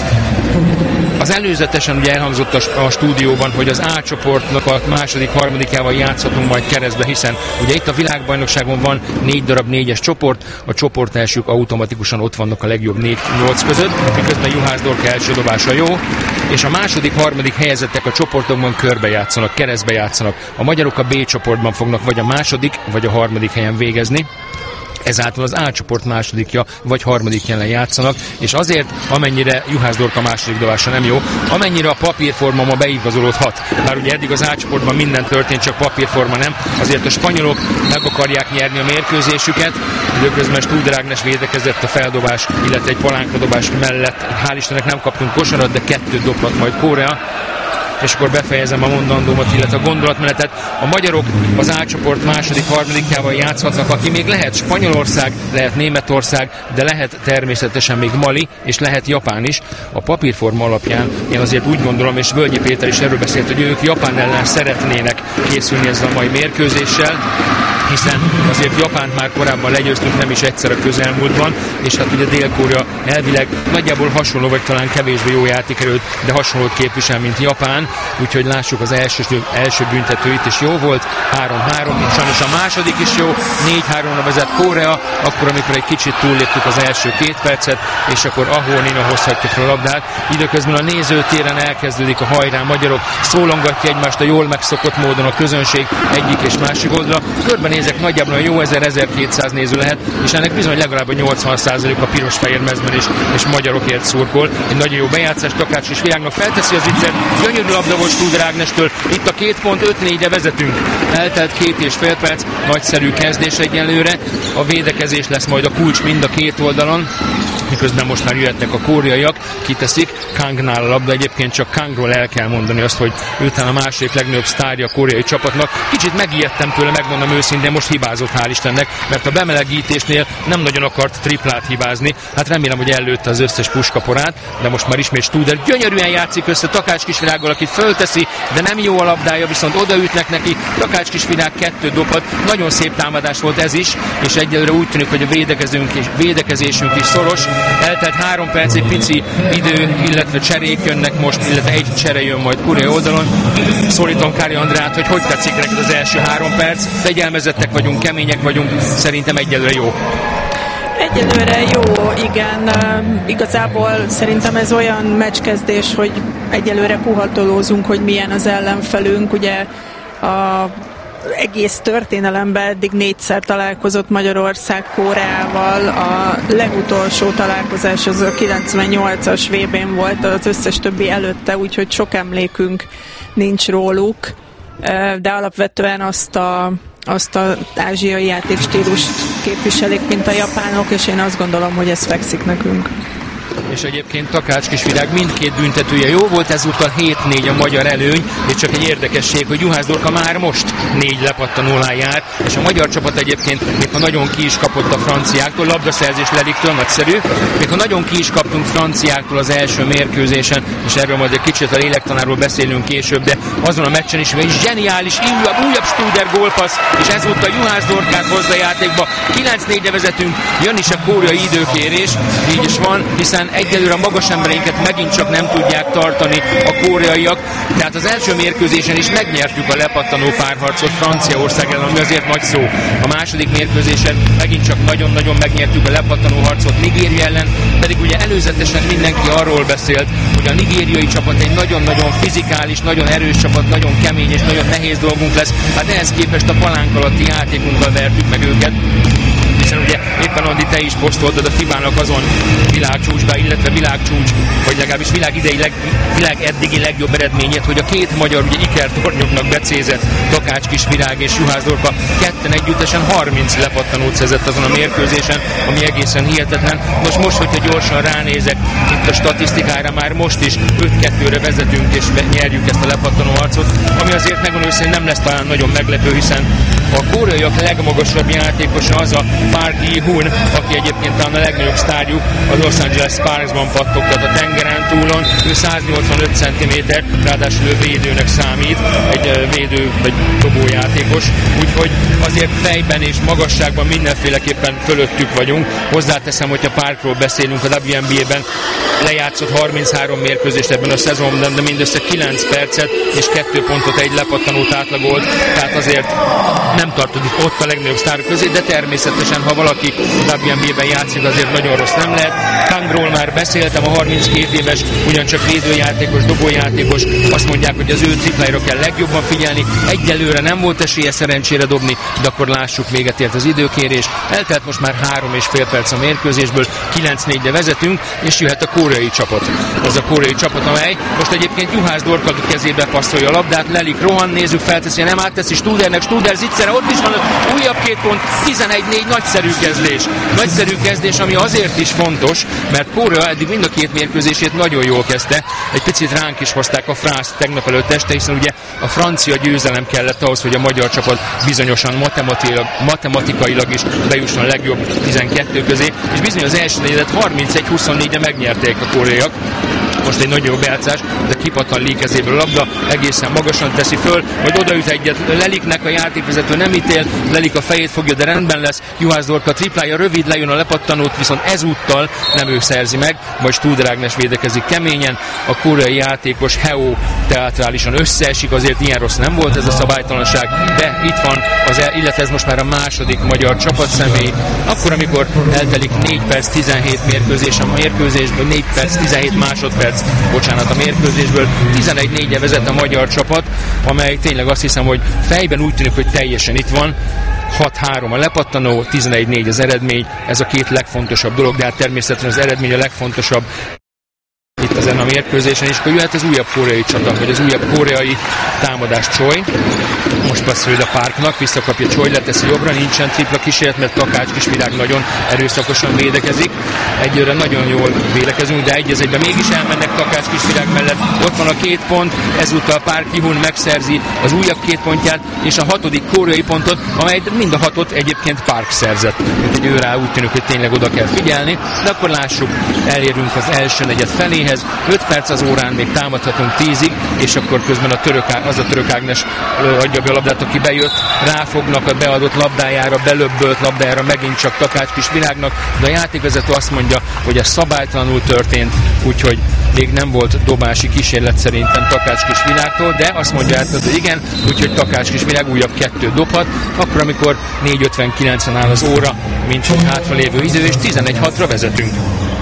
Az előzetesen ugye elhangzott a stúdióban, hogy az A csoportnak a második, harmadikjával játszhatunk majd keresztbe, hiszen ugye itt a világbajnokságon van 4 darab 4-es csoport, a csoport elsők automatikusan ott vannak a legjobb 4-8 között, miközben Juhász Dorka első dobása jó, és a második, harmadik helyezettek a csoportokban körbe játszanak, keresztbe játszanak. A magyarok a B csoportban fognak vagy a második, vagy a harmadik helyen végezni. Ezáltal az A csoport másodikja vagy harmadik jelen játszanak, és azért, amennyire Juhász Dorka második dobása nem jó, amennyire a papírforma ma beigazolódhat. Bár ugye eddig az A csoportban minden történt, csak papírforma nem, azért a spanyolok meg akarják nyerni a mérkőzésüket, időközben Studer Ágnes védekezett a feldobás, illetve egy palánkadobás mellett. Hál' Istennek nem kaptunk kosarat, de 2 dobhat majd Korea. És akkor befejezem a mondandómat, illetve a gondolatmenetet. A magyarok az A csoport második, harmadikjával játszhatnak, aki még lehet Spanyolország, lehet Németország, de lehet természetesen még Mali, és lehet Japán is. A papírforma alapján én azért úgy gondolom, és Völgyi Péter is erről beszélt, hogy ők Japán ellen szeretnének készülni ezzel a mai mérkőzéssel, hiszen azért Japánt már korábban legyőztünk, nem is egyszer a közelmúltban, és hát ugye Dél-Korea elvileg nagyjából hasonló, vagy talán kevésbé jó játékerőt, de hasonlót képvisel, mint Japán, úgyhogy lássuk az első büntető itt is jó volt, 3-3, sajnos a második is jó, 4-3-ra vezet Korea, akkor amikor egy kicsit túlléptük az első 2 percet, és akkor Ahonina hozhatja fel a labdát. Időközben a nézőtéren elkezdődik a hajrá, magyarok szólongatja egymást a jól megszokott módon a közönség egyik és másik oldala. Körbenézek, nagyjából jó 1000-1200 néző lehet, és ennek bizony legalább a 80% a piros-fehér mezben és magyarokért szurkol. Egy nagyon jó bejátszás, Takács Kisvirágnak felteszi az ügyet, gyönyörű labda volt Studer Ágnestől, itt a 2 pont, 5-4-re vezetünk. Eltelt 2,5 perc, nagyszerű kezdés egyelőre, a védekezés lesz majd a kulcs mind a 2 oldalon. miközben most már jöhetnek a koreaiak, kiteszik, Kangnál a labda, egyébként csak Kangról el kell mondani azt, hogy őtán a második legnagyobb sztárja a koreai csapatnak. Kicsit megijedtem tőle, megmondom őszintén, most hibázott, hál' Istennek, mert a bemelegítésnél nem nagyon akart triplát hibázni. Hát remélem, hogy ellőtte az összes puskaporát, de most már ismét Studer gyönyörűen játszik össze Takács Kisvirággal, akit fölteszi, de nem jó a labdája, viszont odaütnek neki. Takács Kisvirág 2 dobhat, nagyon szép támadás volt ez is, és egyelőre úgy tűnik, hogy a védekezésünk is szoros. Eltelt 3 perc, egy pici idő, illetve cserék jönnek most, illetve egy csere jön majd Korea oldalon. Szólítom Kári Andrát, hogy tetszik neked az első 3 perc. Fegyelmezettek vagyunk, kemények vagyunk, szerintem egyelőre jó. Egyelőre jó, igen. Igazából szerintem ez olyan meccskezdés, hogy egyelőre puhatolózunk, hogy milyen az ellenfelünk. Ugye a egész történelemben eddig 4-szer találkozott Magyarország Koreával. A legutolsó találkozás az a 98-as VB-n volt, az összes többi előtte, úgyhogy sok emlékünk nincs róluk. De alapvetően azt az ázsiai játékstílust képviselik, mint a japánok, és én azt gondolom, hogy ez fekszik nekünk. És egyébként Takács Kisvirág mindkét büntetője jó volt, ezúttal 7-4 a magyar előny, és csak egy érdekesség, hogy Juhász Dorka már most 4 lepattanólán jár, és a magyar csapat egyébként, még ha nagyon ki is kapott a franciáktól, labdaszerzés Leliktől nagyszerű, még ha nagyon ki is kaptunk franciáktól az első mérkőzésen, és erről majd egy kicsit a lélektanáról beszélünk később, de azon a meccsen is, hogy zseniális, újabb Studer gólpassz, és ezúttal Juhász Dorkát hozza játékba. 9-4-re vezetünk, jön is a koreai időkérés, így is van, hiszen egyelőre a magas embereinket megint csak nem tudják tartani a koreaiak, tehát az első mérkőzésen is megnyertük a lepattanó párharcot Franciaország ellen, ami azért nagy szó. A második mérkőzésen megint csak nagyon-nagyon megnyertük a lepattanó harcot Nigéria ellen, pedig ugye előzetesen mindenki arról beszélt, hogy a nigériai csapat egy nagyon-nagyon fizikális, nagyon erős csapat, nagyon kemény és nagyon nehéz dolgunk lesz. Hát ehhez képest a palánk alatti játékunkkal vertük meg őket. Hiszen ugye éppen Andi, te is posztoltad a FIBA-nak azon világcsúcsba, illetve világcsúcs, vagy legalábbis világ eddigi legjobb eredményét, hogy a 2 magyar ugye ikertornyoknak becézett Takács Kisvirág és Juhász Dorka ketten együttesen 30 lepattanót szerzett azon a mérkőzésen, ami egészen hihetetlen. Most, hogyha gyorsan ránézek itt a statisztikára, már most is 5-2-re vezetünk és nyerjük ezt a lepattanó harcot, ami azért megmondom, hogy nem lesz talán nagyon meglepő, hiszen a koreaiak legmagasabb játékosa az a Park Ji-hoon, aki egyébként talán a legnagyobb sztárjuk, az Los Angeles Sparksban pattogtat a tengeren túlon. Ő 185 cm, ráadásul ő védőnek számít, egy védő vagy dobójátékos, úgyhogy azért fejben és magasságban mindenféleképpen fölöttük vagyunk. Hozzáteszem, hogyha Parkról beszélünk, a WNBA-ben lejátszott 33 mérkőzést ebben a szezonban, de mindössze 9 percet és 2 pontot, egy lepattanót átlagolt, tehát azért nem tartozik ott a legnagyobb sztárok közé, de természetesen, ha valaki WNBA-ben játszik, azért nagyon rossz nem lehet. Kangról már beszéltem, a 32 éves, ugyancsak védőjátékos, dobójátékos, azt mondják, hogy az ő tripláira kell legjobban figyelni. Egyelőre nem volt esélye szerencsére dobni, de akkor lássuk, véget ért az időkérés. Eltelt most már 3,5 perc a mérkőzésből, 9-4-re vezetünk, és jöhet a koreai csapat. Az a koreai csapat, amely most egyébként Juhász Dorka kezébe passzolja a labdát, Lelik rohan, nézzük, felteszi, nem átteszi Studernek, Studer zicsere, ott is van újabb 2 pont, 11-4, nagyszerű kezdés. Nagyszerű kezdés, ami azért is fontos, mert Korea eddig mind a 2 mérkőzését nagyon jól kezdte. Egy picit ránk is hozták a frászt tegnap előtt este, hiszen ugye a francia győzelem kellett ahhoz, hogy a magyar csapat bizonyosan matematikailag is bejusson a legjobb 12 közé, és bizony az első negyedet 31-24-re megnyerték a koreaiak. Most egy nagyon jó bejátszás, de kipattan Lee kezéből a labda, egészen magasan teszi föl, vagy odaüt egyet Leliknek, a játékvezető nem ítél, Lelik a fejét fogja, de rendben lesz. Juhász Dorka triplája rövid, lejön a lepattanót, viszont ezúttal nem ő szerzi meg, majd Studer Ágnes védekezik keményen. A koreai játékos Heo teátrálisan összeesik, azért ilyen rossz nem volt ez a szabálytalanság, de itt van, illetve ez most már a második magyar csapatszemély. Akkor, amikor eltelik 4 perc 17 mérkőzés a mérkőzésből, 4 perc 17 másodperc, a mérkőzésből, 11-4-re vezet a magyar csapat, amely tényleg azt hiszem, hogy fejben úgy tűnik, hogy teljesen itt van. 6-3 a lepattanó, 11-4 az eredmény, ez a 2 legfontosabb dolog, de hát természetesen az eredmény a legfontosabb. Itt itt ezen a mérkőzésen, és akkor jöhet az újabb koreai csata, vagy az újabb koreai támadás. Choi. Most passzolja a Parknak, visszakapja Choi, leteszi jobbra, nincsen tripla kísérlet, mert Takács Kisvirág nagyon erőszakosan védekezik. Egyőre nagyon jól védekezünk, de egy-egyben mégis elmennek Takács Kisvirág mellett. Ott van a 2 pont, ezúttal Park Ji-hun megszerzi az újabb 2 pontját, és a 6. koreai pontot, amely mind a 6-ot egyébként Park szerzett. Úgyhogy őrá úgy tűnik, hogy tényleg oda kell figyelni, de akkor lássuk, elérünk az első negyed feléhez, 5 perc az órán, még támadhatunk 10-ig, és akkor közben a török Ágnes adja be a labdát, aki bejött, ráfognak a beadott labdájára, belöbbölt labdájára megint csak Takács Kisvirágnak, de a játékvezető azt mondja, hogy ez szabálytalanul történt, úgyhogy még nem volt dobási kísérlet szerintem Takács Kisvirágtól, de azt mondja át, hogy igen, úgyhogy Takács Kisvirág újabb 2 dobhat, akkor amikor 4:59-en áll az óra, mint hogy hátralévő idő, és 11-6-ra vezetünk.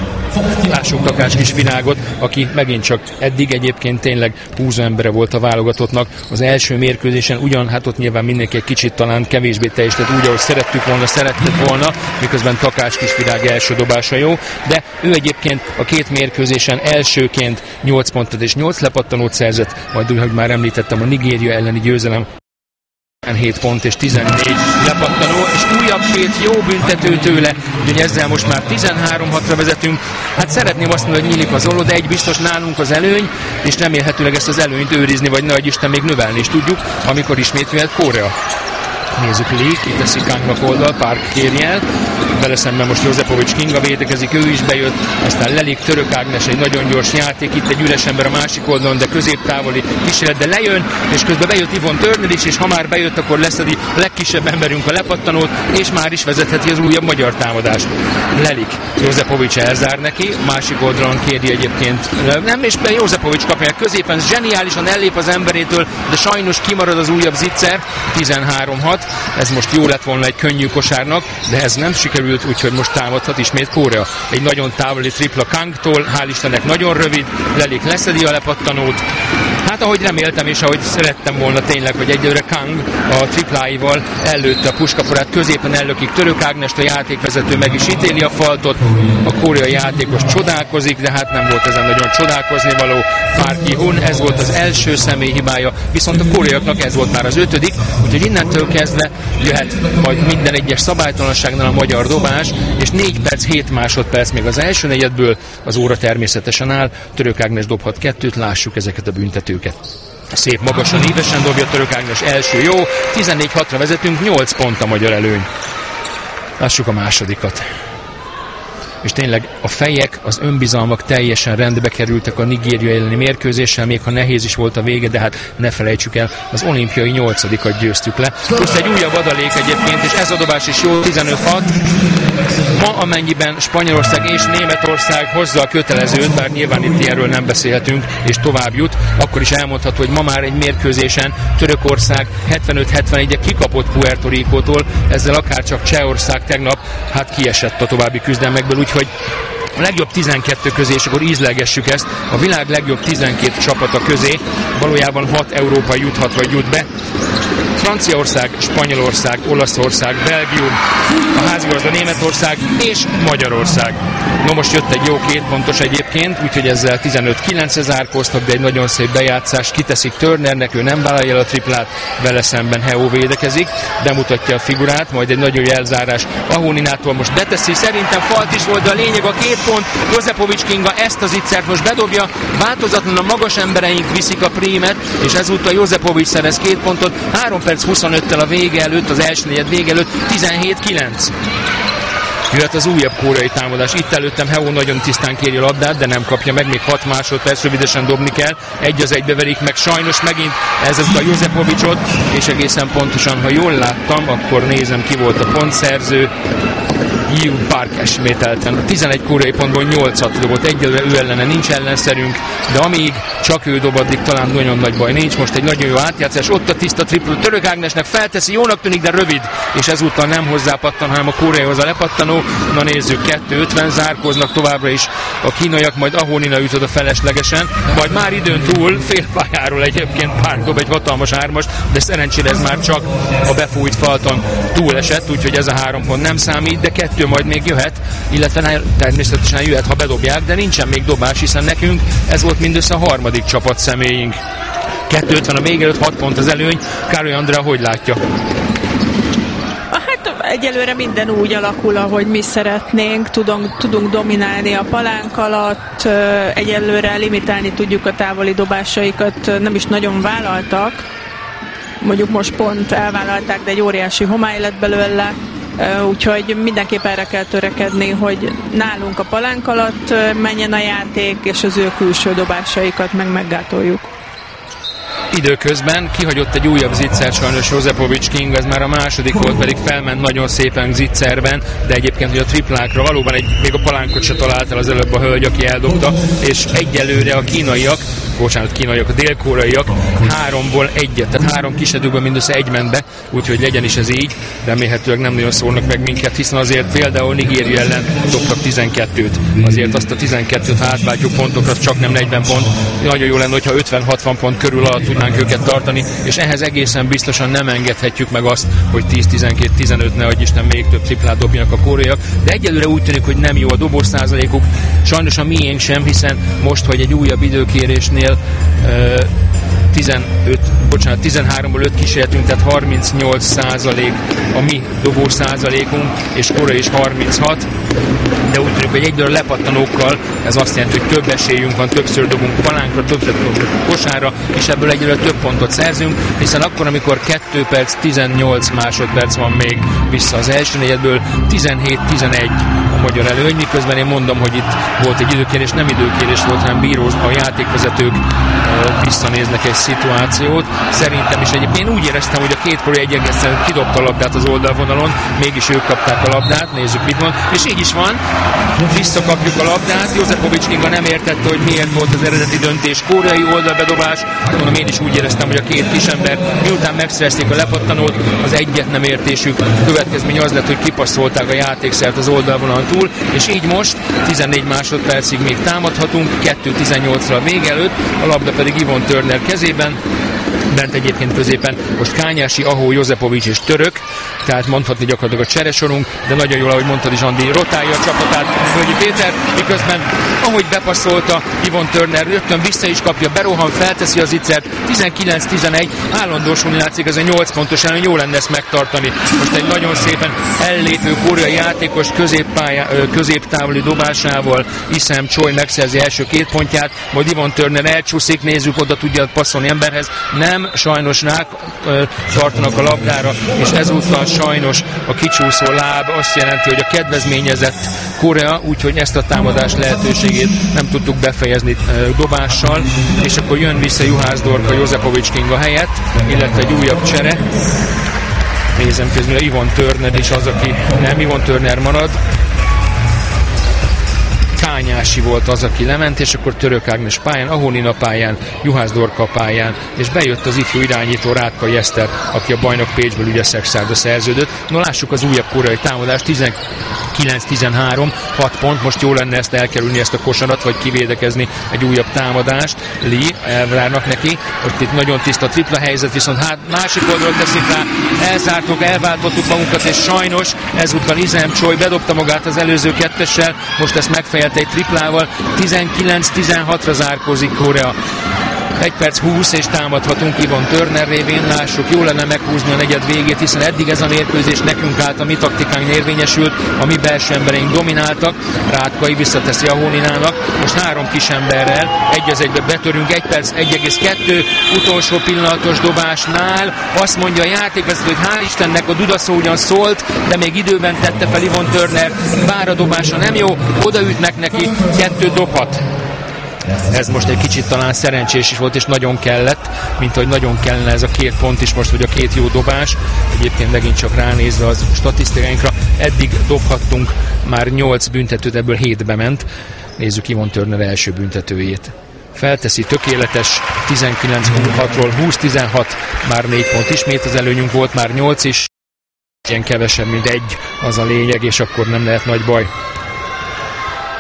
Lássuk Takács Kisvirágot, aki megint csak eddig egyébként tényleg húzó embere volt a válogatottnak. Az első mérkőzésen ugyan, hát ott nyilván mindenki egy kicsit talán kevésbé teljesített úgy, ahogy szerettük volna, miközben Takács Kisvirág első dobása jó, de ő egyébként a 2 mérkőzésen elsőként 8 pontot és 8 lepattanót szerzett, majd úgy, hogy már említettem, a Nigéria elleni győzelem 7 pont és 14 lepattanó, és újabb 2 jó büntető tőle, úgyhogy ezzel most már 13-6-ra vezetünk. Hát szeretném azt mondani, hogy nyílik az olló, de egy biztos nálunk az előny, és remélhetőleg ezt az előnyt őrizni, vagy nagy Isten még növelni is tudjuk, amikor ismét jöhet Korea. Nézzük Lee, kiteszi Kangnak oldal, Park kéri el, vele szemben most Jozepovics Kinga védekezik, ő is bejött, aztán Lelik, Török Ágnes, egy nagyon gyors játék, itt egy üres ember a másik oldalon, de középtávoli kísérlet, de lejön, és közben bejött Ivon Turner is, és ha már bejött, akkor leszedi a legkisebb emberünk a lepattanót, és már is vezetheti az újabb magyar támadást. Lelik, Jozepovics elzár neki, másik oldalon kéri egyébként, nem, és Jozepovics kapja középen, zseniálisan ellép az emberétől, de sajnos kimarad az újabb zicser, 13-6. Ez most jó lett volna egy könnyű kosárnak, de ez nem sikerült, úgyhogy most támadhat ismét Korea. Egy nagyon távoli tripla Kangtól, hál' Istennek nagyon rövid, Lelik leszedi a lepattanót. Hát ahogy reméltem és ahogy szerettem volna tényleg, hogy egyelőre Kang a tripláival ellőtte a puskaporát, középen ellökik Török Ágnest, a játékvezető meg is ítéli a faltot, a koreai játékos csodálkozik, de hát nem volt ezen nagyon csodálkozni való. Park Ji-hun, ez volt az első személy hibája, viszont a koreaiaknak ez volt már az 5., úgyhogy innentől kezdve jöhet majd minden egyes szabálytalanságnál a magyar dobás, és 4 perc 7 másodperc még az első negyedből, az óra természetesen áll, Török Ágnes dobhat 2, lássuk ezeket a büntetőket. Szép magasan, ívesen dobja Török Ágnes, első jó, 14-6-ra vezetünk, 8 pont a magyar előny. Lássuk a másodikat. És tényleg a fejek, az önbizalmak teljesen rendbe kerültek a Nigéria elleni mérkőzéssel, még ha nehéz is volt a vége, de hát ne felejtsük el, az olimpiai 8-at győztük le. Plusz egy újabb adalék egyébként, és ez a dobás is jó, 15-6. Ma amennyiben Spanyolország és Németország hozza a kötelezőt, bár nyilván itt ilyenről nem beszélhetünk, és tovább jut, akkor is elmondható, hogy ma már egy mérkőzésen Törökország 75-71-re kikapott Puerto Ricótól, ezzel akárcsak Csehország tegnap hát kiesett a további küzdelmekből, úgyhogy a legjobb 12 közé, és akkor ízlelgessük ezt, a világ legjobb 12 csapata közé valójában 6 európai juthat vagy jut be. Franciaország, Spanyolország, Olaszország, Belgium, a házigazda Németország és Magyarország. No, most jött egy jó 2 pontos egyébként, úgyhogy ezzel 15-9-re zárkóztak, de egy nagyon szép bejátszás, kiteszik Turnernek, ő nem vállalja el a triplát, vele szemben Heo védekezik, bemutatja a figurát, majd egy nagyon jó elzárás Ahoninától most beteszi, szerintem falt is volt, de a lényeg a 2 pont, Jozepovics Kinga ezt az ittszert most bedobja, változatlan a magas embereink viszik a prímet, és ezúttal Jozepovics szerez 2 pontot, 3 perc 25-tel a vége előtt, az első negyed vége előtt, 17-9. Jöhet az újabb koreai támadás. Itt előttem Heo nagyon tisztán kéri a labdát, de nem kapja meg, még 6 másodperc, rövidesen dobni kell. 1-1 verik meg, sajnos megint ez az a Jozepovicsot, és egészen pontosan, ha jól láttam, akkor nézem, ki volt a pontszerző. Ji Park ismételten. A 11 koreai pontból 8-at dobott, egyelőre ő ellene nincs ellenszerünk, de amíg csak ő dob, addig talán nagyon nagy baj nincs. Most egy nagyon jó átjátszás, ott a tiszta tripla Török Ágnesnek, felteszi, jónak tűnik, de rövid, és ezúttal nem hozzápattan, hanem a koreaihoz a lepattanó. Na nézzük, 2:50, zárkoznak továbbra is a kínaiak, majd Ahonina üt oda feleslegesen, majd már időn túl, félpályáról egyébként Park dob egy hatalmas 3-as, de szerencsére ez már csak a befújt falton túlesett, úgyhogy ez a 3 pont nem számít, de de 2 majd még jöhet, illetve természetesen jöhet, ha bedobják, de nincsen még dobás, hiszen nekünk ez volt mindössze a harmadik csapat személyünk. 2:50 a vége előtt, 6 pont az előny. Károly Andrea hogy látja? Egyelőre minden úgy alakul, ahogy mi szeretnénk, tudunk dominálni a palánk alatt, egyelőre limitálni tudjuk a távoli dobásaikat, nem is nagyon vállaltak, mondjuk most pont elvállalták, de egy óriási homály lett belőle, úgyhogy mindenképp erre kell törekedni, hogy nálunk a palánk alatt menjen a játék, és az ő külső dobásaikat meggátoljuk. Időközben kihagyott egy újabb zicser, sajnos Jozepovics King, ez már a második volt, pedig felment nagyon szépen zicserben, de egyébként hogy a triplákra valóban még a palánkot se talált el az előbb a hölgy, aki eldobta, és egyelőre a a dél-koreaiak 3-ból 1-et, tehát 3 kisedőből mindössze 1 ment be, úgyhogy legyen is ez így, remélhetőleg nem nagyon szólnak meg minket, hiszen azért például Nigéria ellen dobtak 12-t, azért azt a 12-t, ha átváltjuk pontokra, csak nem 40 pont, nagyon jó lenne, hogyha 50-60 pont körül alatt tudnánk őket tartani, és ehhez egészen biztosan nem engedhetjük meg azt, hogy 10-12-15, nehogy Isten még több triplát dobjanak a koreaiak, de egyelőre úgy tűnik, hogy nem jó a dobós százalékuk, sajnos a miénk sem, hiszen most, hogy egy újabb időkérésnél 13-ból 5 kísérletünk, tehát 38% a mi dobós százalékunk, és Korea is 36, de úgy tűnik, hogy egyelőre lepattanókkal ez azt jelenti, hogy több esélyünk van, többször dobunk palánkra, többször dobunk kosárra, és ebből egyelőre több pontot szerzünk, hiszen akkor, amikor 2 perc, 18 másodperc van még vissza az első negyedből, 17-11 a magyar előny, miközben én mondom, hogy itt volt egy időkérés, nem időkérés volt, hanem bírós, a játékvezetők visszanéznek egy szituációt. Szerintem is egyébként én úgy éreztem, hogy a két koreai egészen kidobta a labdát az oldalvonalon, mégis ők kapták a labdát, nézzük mit mond, és így is van, visszakapjuk a labdát, Jozepovics Kinga nem értette, hogy miért volt az eredeti döntés, koreai oldalbedobás, mondom, én is úgy éreztem, hogy a két kisember miután megszerezték a lepattanót, az egyet nem értésük, következmény az lett, hogy kipasszolták a játékszert az oldalvonalon túl, és így most 14 másodpercig még támadhatunk, 2:18-ra a vége előtt, a labda pedig Yvonne Turner kezében, bent egyébként középen most Kányási, Ahó, Jozepovics és török, tehát mondhatni gyakorlatilag a cseresorunk, de nagyon jól, ahogy mondtad is, Andi, rotálja a csapatát Völgyi Péter, miközben ahogy bepasszolta Yvonne Turner, rögtön vissza is kapja, berohan, felteszi az iccert, 19-11, állandósulni látszik, ez a 8 pontos ellen, jó lenne ezt megtartani. Most egy nagyon szépen ellépő koreai játékos középtávoli dobásával Issam Choi megszerzi első 2 pontját, majd Yvonne Turner elcsúszik, nézzük, oda tudja passzolni emberhez, nem, sajnos rá tartanak a labdára, és ezúttal sajnos a kicsúszó láb azt jelenti, hogy a kedvezményezett Korea, úgyhogy ezt a támadás lehetőségét nem tudtuk befejezni dobással, és akkor jön vissza Juhász Dorka Jozepovics Kinga helyett, illetve egy újabb csere. Nézem közben, Yvonne Turner is az, aki nem, Yvonne Turner marad. Kányási volt az, aki lement, és akkor Török Ágnes pályán, Ahó Nina pályán, Juhász Dorka pályán, és bejött az ifjú irányító Rátka Eszter, aki a bajnok Pécsből ugye Szexárda szerződött. No, lássuk az újabb koreai támadást, 19-13, 6 pont, most jó lenne ezt elkerülni, ezt a kosarat, vagy kivédekezni egy újabb támadást. Lee, elvárnak neki, ott itt nagyon tiszta tripla helyzet, viszont másik oldalról teszik rá, elzártuk, elváltottuk magunkat, és sajnos ezúttal Issam Choi bedobta magát az előző kettessel, most ezt megfejelte egy triplával, 19-16-ra zárkózik Korea. 1 perc 20 és támadhatunk Yvonne Turner révén, lássuk, jó lenne meghúzni a negyed végét, hiszen eddig ez a mérkőzés nekünk állt, a mi taktikánk érvényesült, a mi belső embereink domináltak, Rátkai visszateszi a Hóninának, most 3 kisemberrel, 1-1-be betörünk, 1 perc 1,2, utolsó pillanatos dobásnál, azt mondja a játékvezető, hogy hál' Istennek a dudaszó ugyan szólt, de még időben tette fel Yvonne Turner, bár a dobása nem jó, odaütnek neki, 2 dobhat. Ez most egy kicsit talán szerencsés is volt, és nagyon kellett, mint hogy nagyon kellene ez a 2 pont is most, vagy a 2 jó dobás. Egyébként megint csak ránézve az statisztikáinkra, eddig dobhattunk már 8 büntetőt, ebből 7 ment. Nézzük Yvonne Turner első büntetőjét. Felteszi, tökéletes, 19-6-ról 20-16, már 4 pont ismét az előnyünk, volt már 8 is. Ilyen kevesebb, mint 1, az a lényeg, és akkor nem lehet nagy baj.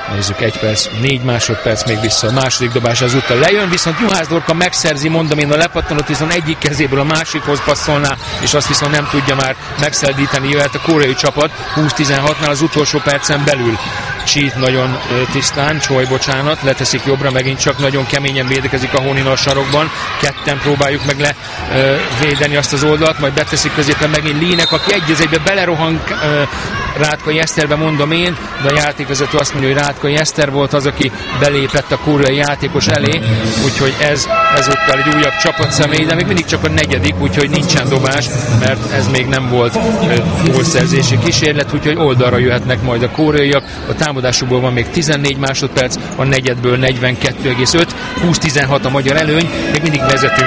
Nézzük, 1 perc, 4 másodperc még vissza, a második dobás ezúttal lejön, viszont Juhász Dorka megszerzi, mondom én, a lepattanót, viszont egyik kezéből a másikhoz passzolná, és azt viszont nem tudja már megszeldíteni, jöhet a koreai csapat 20-16-nál az utolsó percen belül. Cheat nagyon tisztán, Choi, bocsánat, leteszik jobbra, megint csak nagyon keményen védekezik a Honina a sarokban, ketten próbáljuk meg levédeni azt az oldalt, majd beteszik középen megint Lee-nek, aki egy az egybe belerohan Rátkai Eszterbe, mondom én, de a játékvezető azt mondja, hogy Rátkai Eszter volt az, aki belépett a koreai játékos elé, úgyhogy ez ezúttal egy újabb csapatszemély, de még mindig csak a negyedik, úgyhogy nincsen dobás, mert ez még nem volt gólszerzési kísérlet, úgyhogy oldalra jöhetnek majd a koreaiak. A támadásukból van még 14 másodperc, a negyedből 42,5, 20-16 a magyar előny, még mindig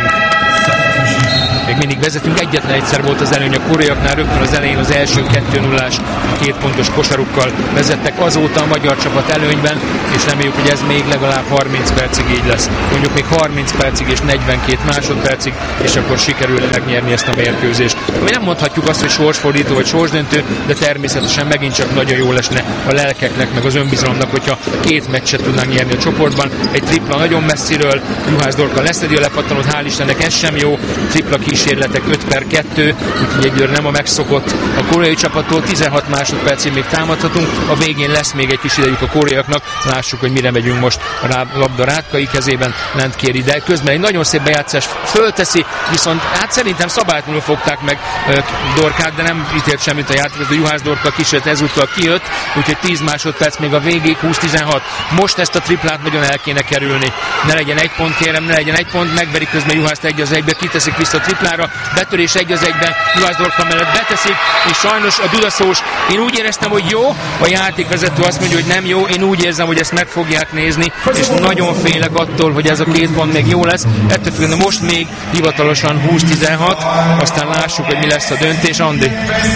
vezetünk, egyetlen egyszer volt az előny a koreaiaknál, rögtön az elején az első 2-0-ás 2 pontos kosarukkal vezettek, azóta a magyar csapat előnyben, és reméljük, hogy ez még legalább 30 percig így lesz. Mondjuk még 30 percig és 42 másodpercig, és akkor sikerül megnyerni ezt a mérkőzést. Mi nem mondhatjuk azt, hogy sorsfordító vagy sorsdöntő, de természetesen megint csak nagyon jól esne a lelkeknek, meg az önbizalomnak, hogyha 2 meccset tudnánk nyerni a csoportban. Egy tripla nagyon messziről, Juhász Dorka leszedi a lepattanót, hál' Istennek ez sem jó, tripla kísérletek 5/2, úgyhogy egyőre nem a megszokott a koreai csapattól, 16 másodpercig még támadhatunk, a végén lesz még egy kis idejük a koreaiaknak, lássuk, hogy mire megyünk most. A labda Rátkai kezében, lent kéri, de közben egy nagyon szép bejátszás fölteszi, viszont hát szerintem szabálytalanul fogták meg Dorkát, de nem ítélt semmit a játékvezető. Juhász Dorka kísérlet ezúttal kijött, úgyhogy 10 másodperc még a végig, 20-16. Most ezt a triplát nagyon el kéne kerülni. Ne legyen 1 pont, kérem, ne legyen 1 pont, megverik közben Juhászt 1-1-be, kiteszik vissza a triplára, betörés 1-1-ben, Juhász Dorka mellett beteszik, és sajnos a dudaszós, én úgy éreztem, hogy jó, a játékvezető azt mondja, hogy nem jó, én úgy érzem, hogy ezt meg fogják nézni, és nagyon félek attól, hogy ez a 2 pont még jó lesz. Ettől függően most még hivatalosan 20-16, aztán lássuk, hogy mi lesz a döntés. Andi?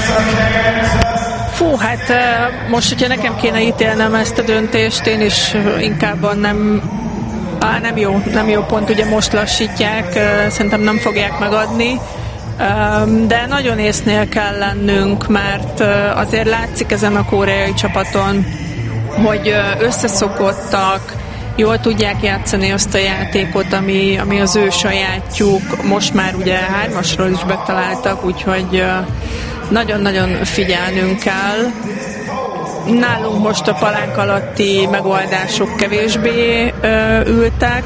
Fú, hát most, hogyha nekem kéne ítélnem ezt a döntést, én is inkább a nem jó pont, ugye most lassítják, szerintem nem fogják megadni, de nagyon észnél kell lennünk, mert azért látszik ezen a koreai csapaton, hogy összeszokottak, jól tudják játszani azt a játékot, ami az ő sajátjuk, most már ugye 3-asról is betaláltak, úgyhogy nagyon-nagyon figyelnünk kell. Nálunk most a palánk alatti megoldások kevésbé ültek,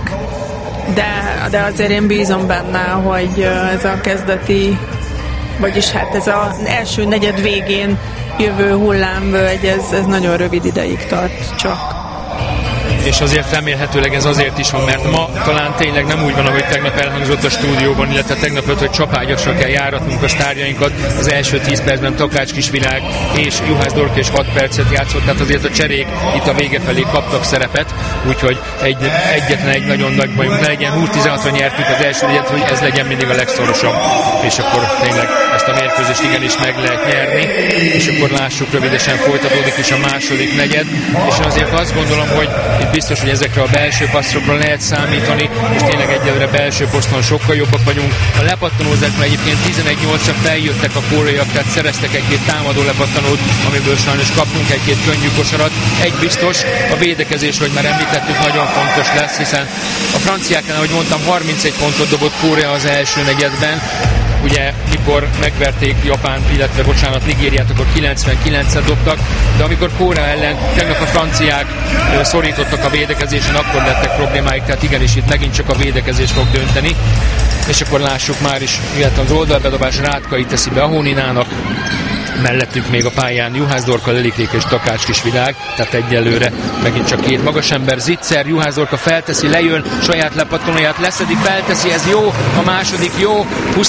de azért én bízom benne, hogy ez a kezdeti, vagyis hát ez az első negyed végén jövő hullámvölgy, ez nagyon rövid ideig tart csak. És azért remélhetőleg ez azért is van, mert ma talán tényleg nem úgy van, ahogy tegnap elhangzott a stúdióban, illetve tegnap öt, hogy csapágyasra kell járatnunk a sztárjainkat. Az első 10 percben Takács Kisvilág és Juhász Dorka is 6 percet játszott, tehát azért a cserék itt a vége felé kaptak szerepet, úgyhogy egyetlen egy nagyon nagy bajunk ne legyen. 20-16-ra nyertük az első egyet, hogy ez legyen mindig a legszorosabb, és akkor tényleg ezt a mérkőzést igenis meg lehet nyerni, és akkor lássuk, rövidesen folytatódik is a második negyed, és azért azt gondolom, hogy itt biztos, hogy ezekre a belső passzokra lehet számítani, és tényleg egyelőre belső poszton sokkal jobbak vagyunk. A lepattanózásban egyébként 11-8-ra feljöttek a koreaiak, tehát szereztek egy-két támadó lepattanót, amiből sajnos kaptunk egy-két könnyű kosarat. Egy biztos, a védekezés, hogy már említettük, nagyon fontos lesz, hiszen a franciáknál, ahogy mondtam, 31 pontot dobott Korea az első negyedben. Ugye, mikor megverték Japánt, illetve Nigériát, akkor 99-et dobtak, de amikor Korea ellen tegnap a franciák szorítottak a védekezésen, akkor lettek problémáik, tehát igenis itt megint csak a védekezés fog dönteni. És akkor lássuk már is, illetve az oldalbedobás Rátkai teszi be a Honinának, mellettük még a pályán Juhász Dorka, Lelikrék és Takács Kisvilág, tehát egyelőre megint csak két magas ember. Zicser, Juhász Dorka felteszi, lejön, saját lepattanóját leszedi, felteszi, ez jó, a második jó,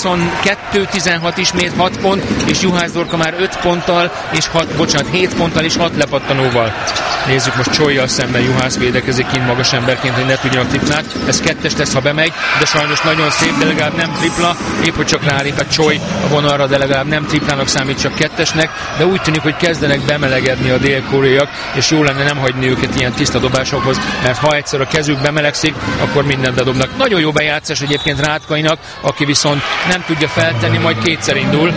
22-16 ismét 6 pont, és Juhász Dorka már 5 ponttal, és 7 ponttal és 6 lepattanóval. Nézzük most Csolyjal szemben, Juhász védekezik kint magas emberként, hogy ne tudjanak triplát. Ez kettes lesz, ha bemegy, de sajnos nagyon szép, de legalább nem tripla, épp hogy csak rálépett Csoly a vonalra, de legalább nem triplának számít, csak kettesnek, de úgy tűnik, hogy kezdenek bemelegedni a dél-koreaiak, és jó lenne nem hagyni őket ilyen tiszta dobásokhoz, mert ha egyszer a kezük bemelegszik, akkor mindent bedobnak. Nagyon jó bejátszás egyébként Rátkainak, aki viszont nem tudja feltenni, majd kétszer indul,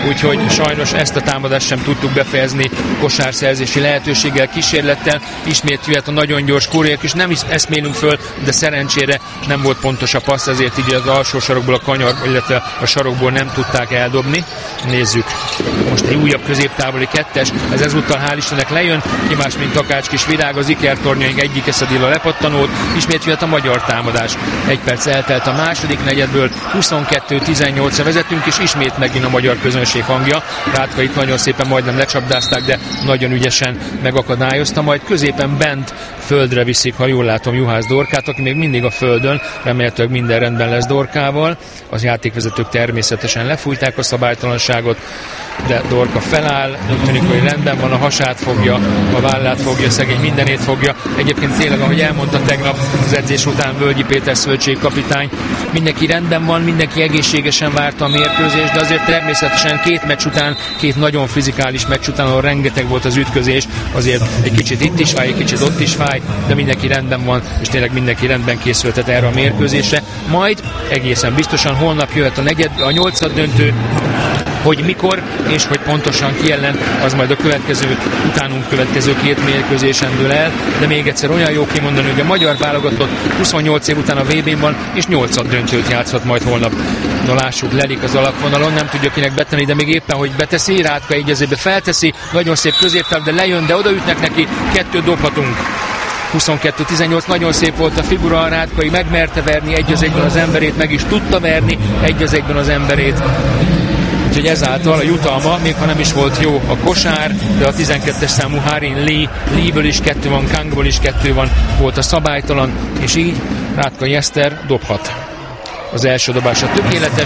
úgyhogy sajnos ezt a támadást sem tudtuk befejezni kosárszerzési lehetőséggel, kísérlettel. Ismét jöhet a nagyon gyors koreaiak, és nem is eszmélünk föl, de szerencsére nem volt pontos a passz, ezért így az alsó sarokból a kanyar, illetve a sarokból nem tudták eldobni. Nézzük, most egy újabb középtávoli kettes, ez ezúttal hál' Istennek lejön, ki más, mint Takács Kisvirág, az ikertornyaink egyike szedi a lepattanót, ismét jöhet a magyar támadás. 1 perc eltelt a második negyedből, 22-18-ra vezetünk, és ismét megint a magyar közönség hangja. Rátka itt nagyon szépen majdnem lecsapdázták, de nagyon ügyesen megakadályozta, majd középen bent földre viszik, ha jól látom, Juhász Dorkát, aki még mindig a földön, remélhetőleg minden rendben lesz Dorkával. Az játékvezetők természetesen lefújták a szabálytalanságot, de Dorka feláll, úgy tűnik, hogy rendben van, a hasát fogja, a vállát fogja, szegény mindenét fogja. Egyébként tényleg, ahogy elmondta tegnap az edzés után Völgyi Péter szövetségkapitány, mindenki rendben van, mindenki egészségesen várta a mérkőzést, de azért természetesen 2 meccs után, 2 nagyon fizikális meccs után, ahol rengeteg volt az ütközés, azért egy kicsit itt is fáj, egy kicsit ott is fáj, de mindenki rendben van, és tényleg mindenki rendben készültet erre a mérkőzésre. Majd egészen biztosan holnap jöhet a 8. döntő, hogy mikor és hogy pontosan ki ellen, az majd a utánunk következő 2 mérkőzésen dől el, de még egyszer olyan jó kimondani, hogy a magyar válogatott 28 év után a VB-n van, és 8. döntőt játszhat majd holnap. Na lássuk, lelik az alapvonalon, nem tudja kinek betenni, de még éppen, hogy beteszi, Rátka egyezébe felteszi, nagyon szép középtáv, de lejön, de odaütnek neki, 2 dobhatunk. 22-18, nagyon szép volt a figura, Rátkai megmerte verni egy az egyben az emberét, meg is tudta verni egy az egyben az emberét. Úgyhogy ezáltal a jutalma, még ha nem is volt jó a kosár, de a 12-es számú Harin Lee-ből is 2 van, Kangból is 2 van, volt a szabálytalan, és így Rátkai Eszter dobhat. Az első dobása tökéletes,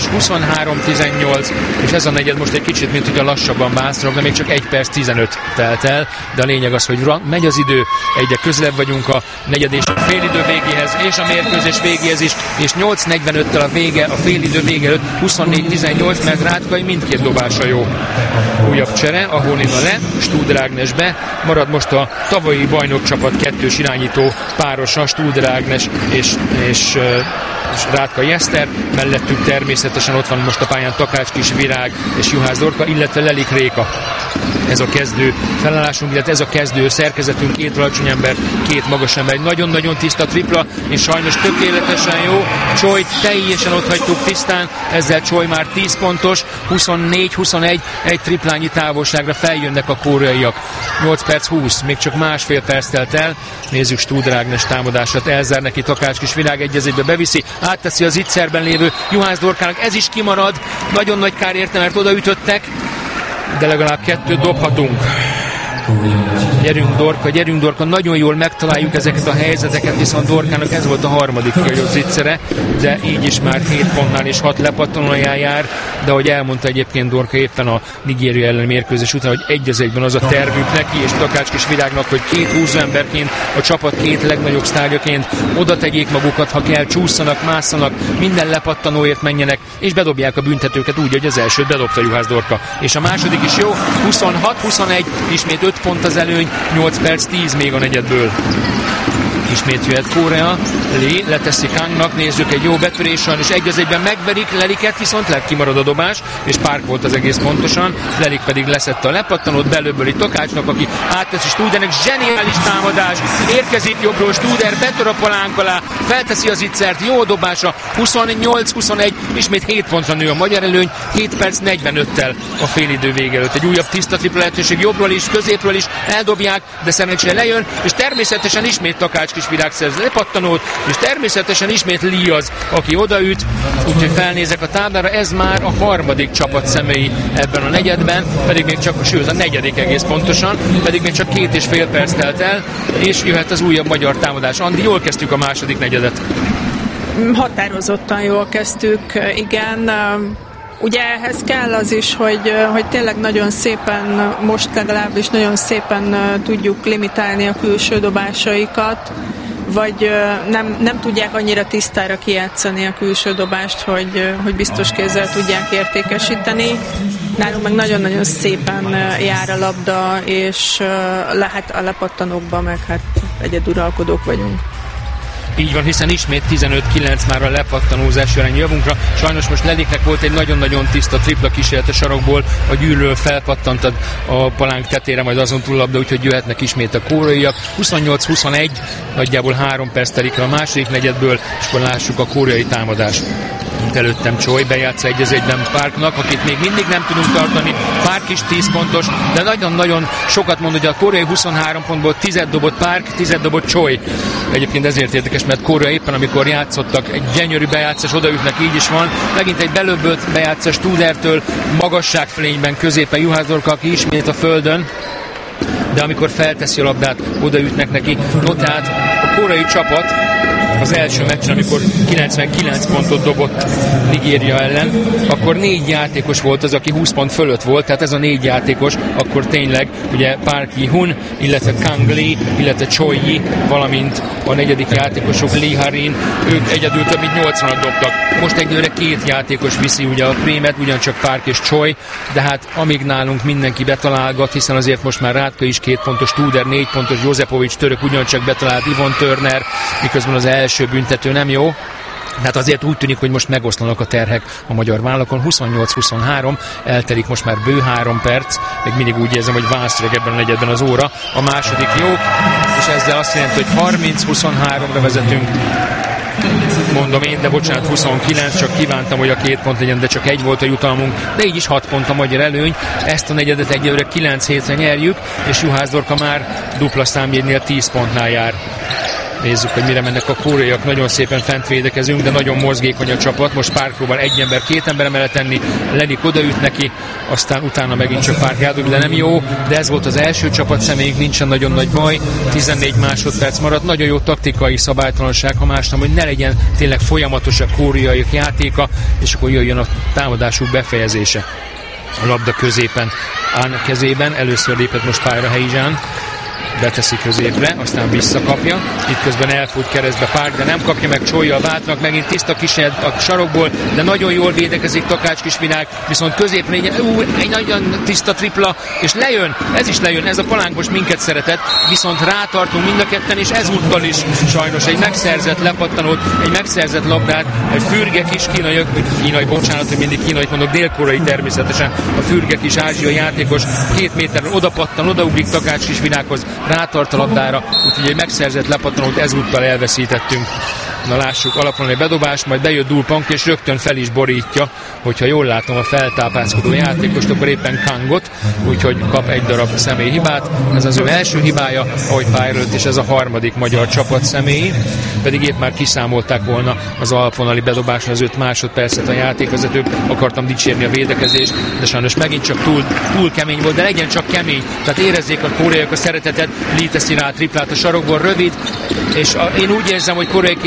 23-18, és ez a negyed most egy kicsit, mint hogy a lassabban bászrog, de még csak 1 perc 15 telt el, de a lényeg az, hogy megy az idő, egyre közelebb vagyunk a negyed és a félidő végéhez, és a mérkőzés végéhez is, és 8:45-tel a vége, a félidő vége előtt 24-18, mert Rátkai mindkét dobása jó. Újabb csere, a Honina le, Studer Ágnes be, marad most a tavalyi bajnokcsapat 2-s irányító párosa, Studer Ágnes és Rátkai Eszter, mellettük természetesen ott van most a pályán Takács Kisvirág és Juhász Dorka, illetve Lelik Réka. Ez a kezdő felállásunk, illetve ez a kezdő szerkezetünk, 2 alacsony ember, 2 magas ember, egy nagyon-nagyon tiszta tripla, és sajnos tökéletesen jó. Csolyt teljesen ott hagytuk tisztán, ezzel Csoly már 10 pontos, 24-21, egy triplányi távolságra feljönnek a koreaiak. 8 perc 20, még csak másfél perc telt el. Nézzük Studer Ágnes támadását, elzár neki Takács Kisvirág, egyezébe beviszi, átteszi az ittszerben lévő Juhász Dorkának, ez is kimarad, nagyon nagy kár érte, mert odaütöttek, de legalább 2 dobhatunk. Gyerünk Dorka, nagyon jól megtaláljuk ezeket a helyzeteket, viszont Dorkának ez volt a harmadik kihagyott ittszere, de így is már 7 pontnál és 6 lepattanóján jár, de ahogy elmondta egyébként Dorka éppen a Nigéria elleni mérkőzés után, hogy egy az egyben az a tervük neki és Takács Kisvirágnak, hogy 2 húzóemberként, a csapat 2 legnagyobb sztárjaként oda tegyék magukat, ha kell, csúszanak, másszanak, minden lepattanóért menjenek, és bedobják a büntetőket úgy, hogy az elsőt bedobta Juhász Dorka. És a második is jó, 26-21, ismét 5 pont az előny, 8 perc 10 még a negyedből. Ismét jöhet Korea, Lee leteszi Kangnak, nézzük, egy jó betörés van, és egy az egyben megverik Leliket, viszont kimarad a dobás, és Park volt az egész pontosan, Lelik pedig leszette a lepattanót, belőbböli Takácsnak, aki átteszi Studernek, zseniális támadás, érkezik jobbról Studer, betör a palánk alá, felteszi az ittszert, jó dobása, 28-21, ismét 7 pontra nő a magyar előny, 7 perc 45-tel a félidő vége előtt. Egy újabb tiszta tripla lehetőség jobbról is, középről is, eldobják, de szerencsére lejön, és természetesen ismét Takács Kisvirág szerz lepattanót, és természetesen ismét Lee az, aki odaüt, úgyhogy felnézek a táblára, ez már a harmadik csapat személyi ebben a negyedben, pedig még csak, sőt a negyedik egész pontosan, pedig még csak 2,5 perc telt el, és jöhet az újabb magyar támadás. Andi, jól kezdtük a második negyedet. Határozottan jól kezdtük, igen. Ugye ehhez kell az is, hogy tényleg nagyon szépen, most legalábbis nagyon szépen tudjuk limitálni a külső dobásaikat, vagy nem tudják annyira tisztára kijátszani a külső dobást, hogy biztos kézzel tudják értékesíteni. Nálunk meg nagyon-nagyon szépen jár a labda, és lehet a lepattanókban meg hát egyeduralkodók vagyunk. Így van, hiszen ismét 15-9 már a lepattanózás arány javunkra. Sajnos most Leliknek volt egy nagyon-nagyon tiszta tripla kísérlet a sarokból, a gyűrűről felpattant a palánk tetére, majd azon túl labda, úgyhogy jöhetnek ismét a koreaiak. 28-21, nagyjából 3 perc telik a második negyedből, és akkor lássuk a koreai támadást. Itt előttem Choi bejátsza 1-1-ben Parknak, akit még mindig nem tudunk tartani. Park is 10 pontos, de nagyon-nagyon sokat mond, hogy a koreai 23 pontból 10 dobott Park, 10 dobott Choi. Egyébként ezért érdekes, mert Korea éppen amikor játszottak, egy gyönyörű bejátszás, odaütnek, így is van. Megint egy belöbbölt bejátszás Studertől, magasságfölényben középen Juhász-Dorka, aki ismét a földön, de amikor felteszi a labdát, odaütnek neki. No, tehát a koreai csapat az első meccsen, amikor 99 pontot dobott Nigéria ellen, akkor 4 játékos volt az, aki 20 pont fölött volt, tehát ez a 4 játékos, akkor tényleg ugye Park Ji-hun, illetve Kang Lee, illetve Choi Yi, valamint a negyedik játékosok Lee Harin, ők egyedül több mint 80-at dobtak. Most egyelőre 2 játékos viszi ugye a prémet, ugyancsak Park és Choi, de hát amíg nálunk mindenki betalálgat, hiszen azért most már Rátka is 2 pontos, Studer 4 pontos, Jozepovics török ugyancsak betalált, Ivon Turner, miközben az első büntető nem jó. Hát azért úgy tűnik, hogy most megoszlanak a terhek a magyar vállalakon. 28-23, eltelik most már bő 3 perc, még mindig úgy érzem, hogy vászrog ebben a negyedben az óra. A második jó, és ezzel azt jelenti, hogy 30-23-ra vezetünk. Mondom én, de bocsánat, 29, csak kívántam, hogy a 2 pont legyen, de csak 1 volt a jutalmunk, de így is 6 pont a magyar előny. Ezt a negyedet egyelőre 9-7-re nyerjük, és Juhász-Dorka már dupla számjegynél 10 pontnál jár. Nézzük, hogy mire mennek a koreaiak. Nagyon szépen fent védekezünk, de nagyon mozgékony a csapat. Most Park próbál 1 ember, 2 ember mellett tenni. Lenik odaüt neki, aztán utána megint csak Park eldob, de nem jó. De ez volt az első csapat személyünk, nincsen nagyon nagy baj. 14 másodperc maradt. Nagyon jó taktikai szabálytalanság, ha más nem, hogy ne legyen tényleg folyamatos a koreaiak játéka, és akkor jöjjön a támadásuk befejezése. A labda középen Án kezében. Először lépett most pályára Heizsán. Beteszi középre, aztán visszakapja. Itt közben elfut keresztbe Park, de nem kapja meg, Choi-jal váltnak, megint tiszta kísérlet a sarokból, de nagyon jól védekezik Takács Kisvirág, viszont középre egy nagyon tiszta tripla, és lejön, ez is lejön, ez a palánk most minket szeretett, viszont rátartunk mind a ketten, és ezúttal is sajnos egy megszerzett lepattanót, egy megszerzett labdát, egy fürge kis kínai, bocsánat, hogy mindig kínai mondok, dél-koreai természetesen, a fürge kis ázsiai játékos 2 méterre odapattan, odaugrik Takács Kisvirághoz, rátart a labdára, úgyhogy egy megszerzett lepattanót ezúttal elveszítettünk. Na lássuk, alapvonali bedobás, majd bejött Dulpank, és rögtön fel is borítja, hogyha jól látom a feltápászkodó játékost, akkor éppen Kangot, úgyhogy kap 1 darab személyhibát. Ez az ő első hibája, ahogy pályára lőtt, és ez a harmadik magyar csapat személyi, pedig épp már kiszámolták volna az alapvonali bedobásra az 5 másodpercet a játékvezetők, akartam dicsérni a védekezést, de sajnos megint csak túl kemény volt, de legyen csak kemény, tehát érezzék a koreaiak a szeretetet, Lee teszi rá a triplát a sarokból, rövid, és én úgy érzem, hogy koreai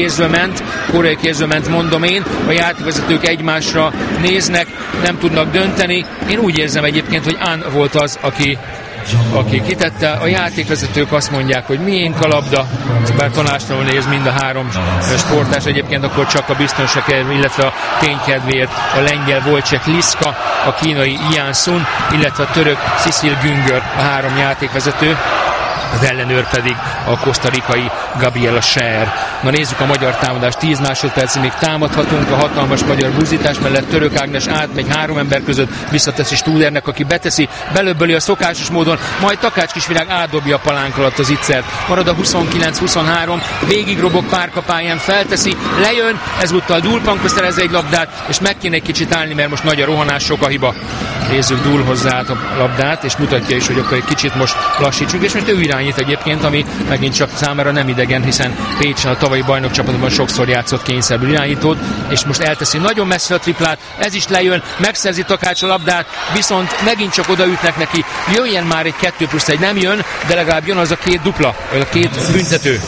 kézbe ment, mondom én, a játékvezetők egymásra néznek, nem tudnak dönteni. Én úgy érzem egyébként, hogy An volt az, aki kitette. A játékvezetők azt mondják, hogy miénk a labda, bár tanástalanul néz mind a 3 sportás, egyébként akkor csak a biztonság, illetve a ténykedvéért a lengyel Wojciech Liska, a kínai Ian Sun, illetve a török Cecil Güngör, a 3 játékvezető. Az ellenőr pedig a kosztarikai Gabriela Scher. Na nézzük a magyar támadást, 10 másodpercig még támadhatunk, a hatalmas magyar buzítás mellett Török Ágnes átmegy 3 ember között, visszateszi Studernek, aki beteszi, belöbböli a szokásos módon, majd Takács Kisvirág átdobja a palánk alatt az ittszert. Marad a 29-23, végig robog párkapályán, felteszi, lejön, ezúttal Dulpankra szerez egy labdát, és meg kéne egy kicsit állni, mert most nagy a rohanás, sok a hiba. Nézzük Dul hozzá a labdát, és mutatja is, hogy akkor egy kicsit most lassítsunk, és most ő irányít egyébként, ami megint csak számára nem idegen, hiszen Pécsen a tavalyi bajnokcsapatban sokszor játszott kényszerből irányítót, és most elteszi nagyon messze a triplát, ez is lejön, megszerzi Takács a labdát, viszont megint csak odaütnek neki, jöjjen már egy 2+1, nem jön, de legalább jön az a 2 dupla, vagy a 2 büntető.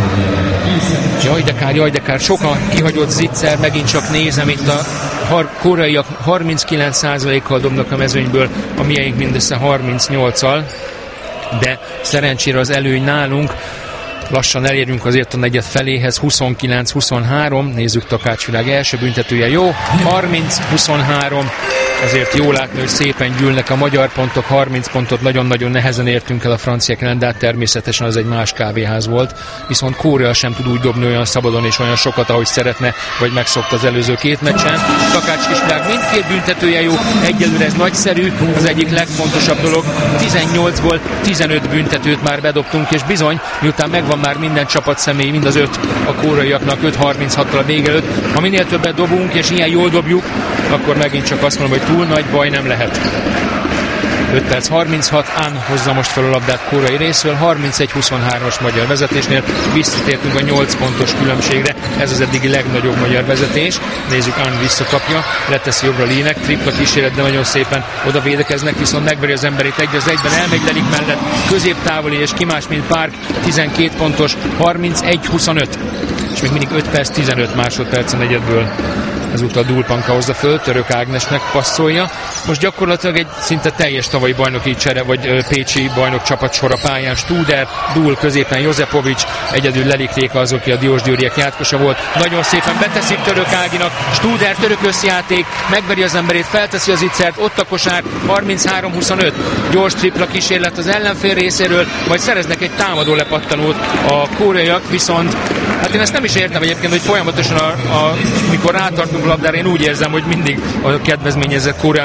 Jaj de kár, sokan kihagyott zicser, megint csak nézem, itt a koreaiak 39%-kal dobnak a mezőnyből, a mieink mindössze 38-al, de szerencsére az előny nálunk. Lassan elérünk azért a negyed feléhez, 29-23, nézzük Takács Világ első büntetője, jó, 30-23, azért jó látni, hogy szépen gyűlnek a magyar pontok, 30 pontot nagyon-nagyon nehezen értünk el a franciák ellen, de hát természetesen az egy más kávéház volt, viszont Korea sem tud úgy dobni olyan szabadon és olyan sokat, ahogy szeretne, vagy megszokta az előző két meccsen. Takács Kisvilág mindkét büntetője jó, egyelőre ez nagyszerű, az egyik legfontosabb dolog, 18-ból 15 büntetőt már bedobtunk, és bizony, miután megvan már minden csapat személy, mind az 5 a koreaiaknak 5-36-tal a vége előtt, ha minél többet dobunk, és ilyen jól dobjuk, akkor megint csak azt mondom, hogy túl nagy baj nem lehet. 5 perc 36, An hozza most fel a labdát koreai részről, 31-23-as magyar vezetésnél, visszatértünk a 8 pontos különbségre, ez az eddigi legnagyobb magyar vezetés. Nézzük, An visszakapja, leteszi jobbra Lének, tripla kísérlet, de nagyon szépen oda védekeznek, viszont megveri az emberét 1-1-ben, elmegy Lelik mellett, középtávoli és kimás, mint Park, 12 pontos, 31-25, és még mindig 5 perc 15 másodperc a negyedből. Ezúttal Dulpanka hozza föl, Török Ágnesnek passzolja. Most gyakorlatilag egy szinte teljes tavalyi bajnoki csere, vagy pécsi bajnok csapatsor a pályán. Studer, Dul középen, Jozepovics, egyedül Lelik Réka az, aki a diósgyőriek játkosa volt. Nagyon szépen beteszik Török Áginak, Studer, török összjáték, megveri az emberét, felteszi az ittszert, ott a kosár, 33-25. Gyors tripla kísérlet az ellenfél részéről, vagy szereznek egy támadó lepattanót a koreaiak, viszont hát én ezt nem is értem egyébként, hogy folyamatosan mikor rátartunk labdára, én úgy érzem, hogy mindig a kedvezményezett Koreának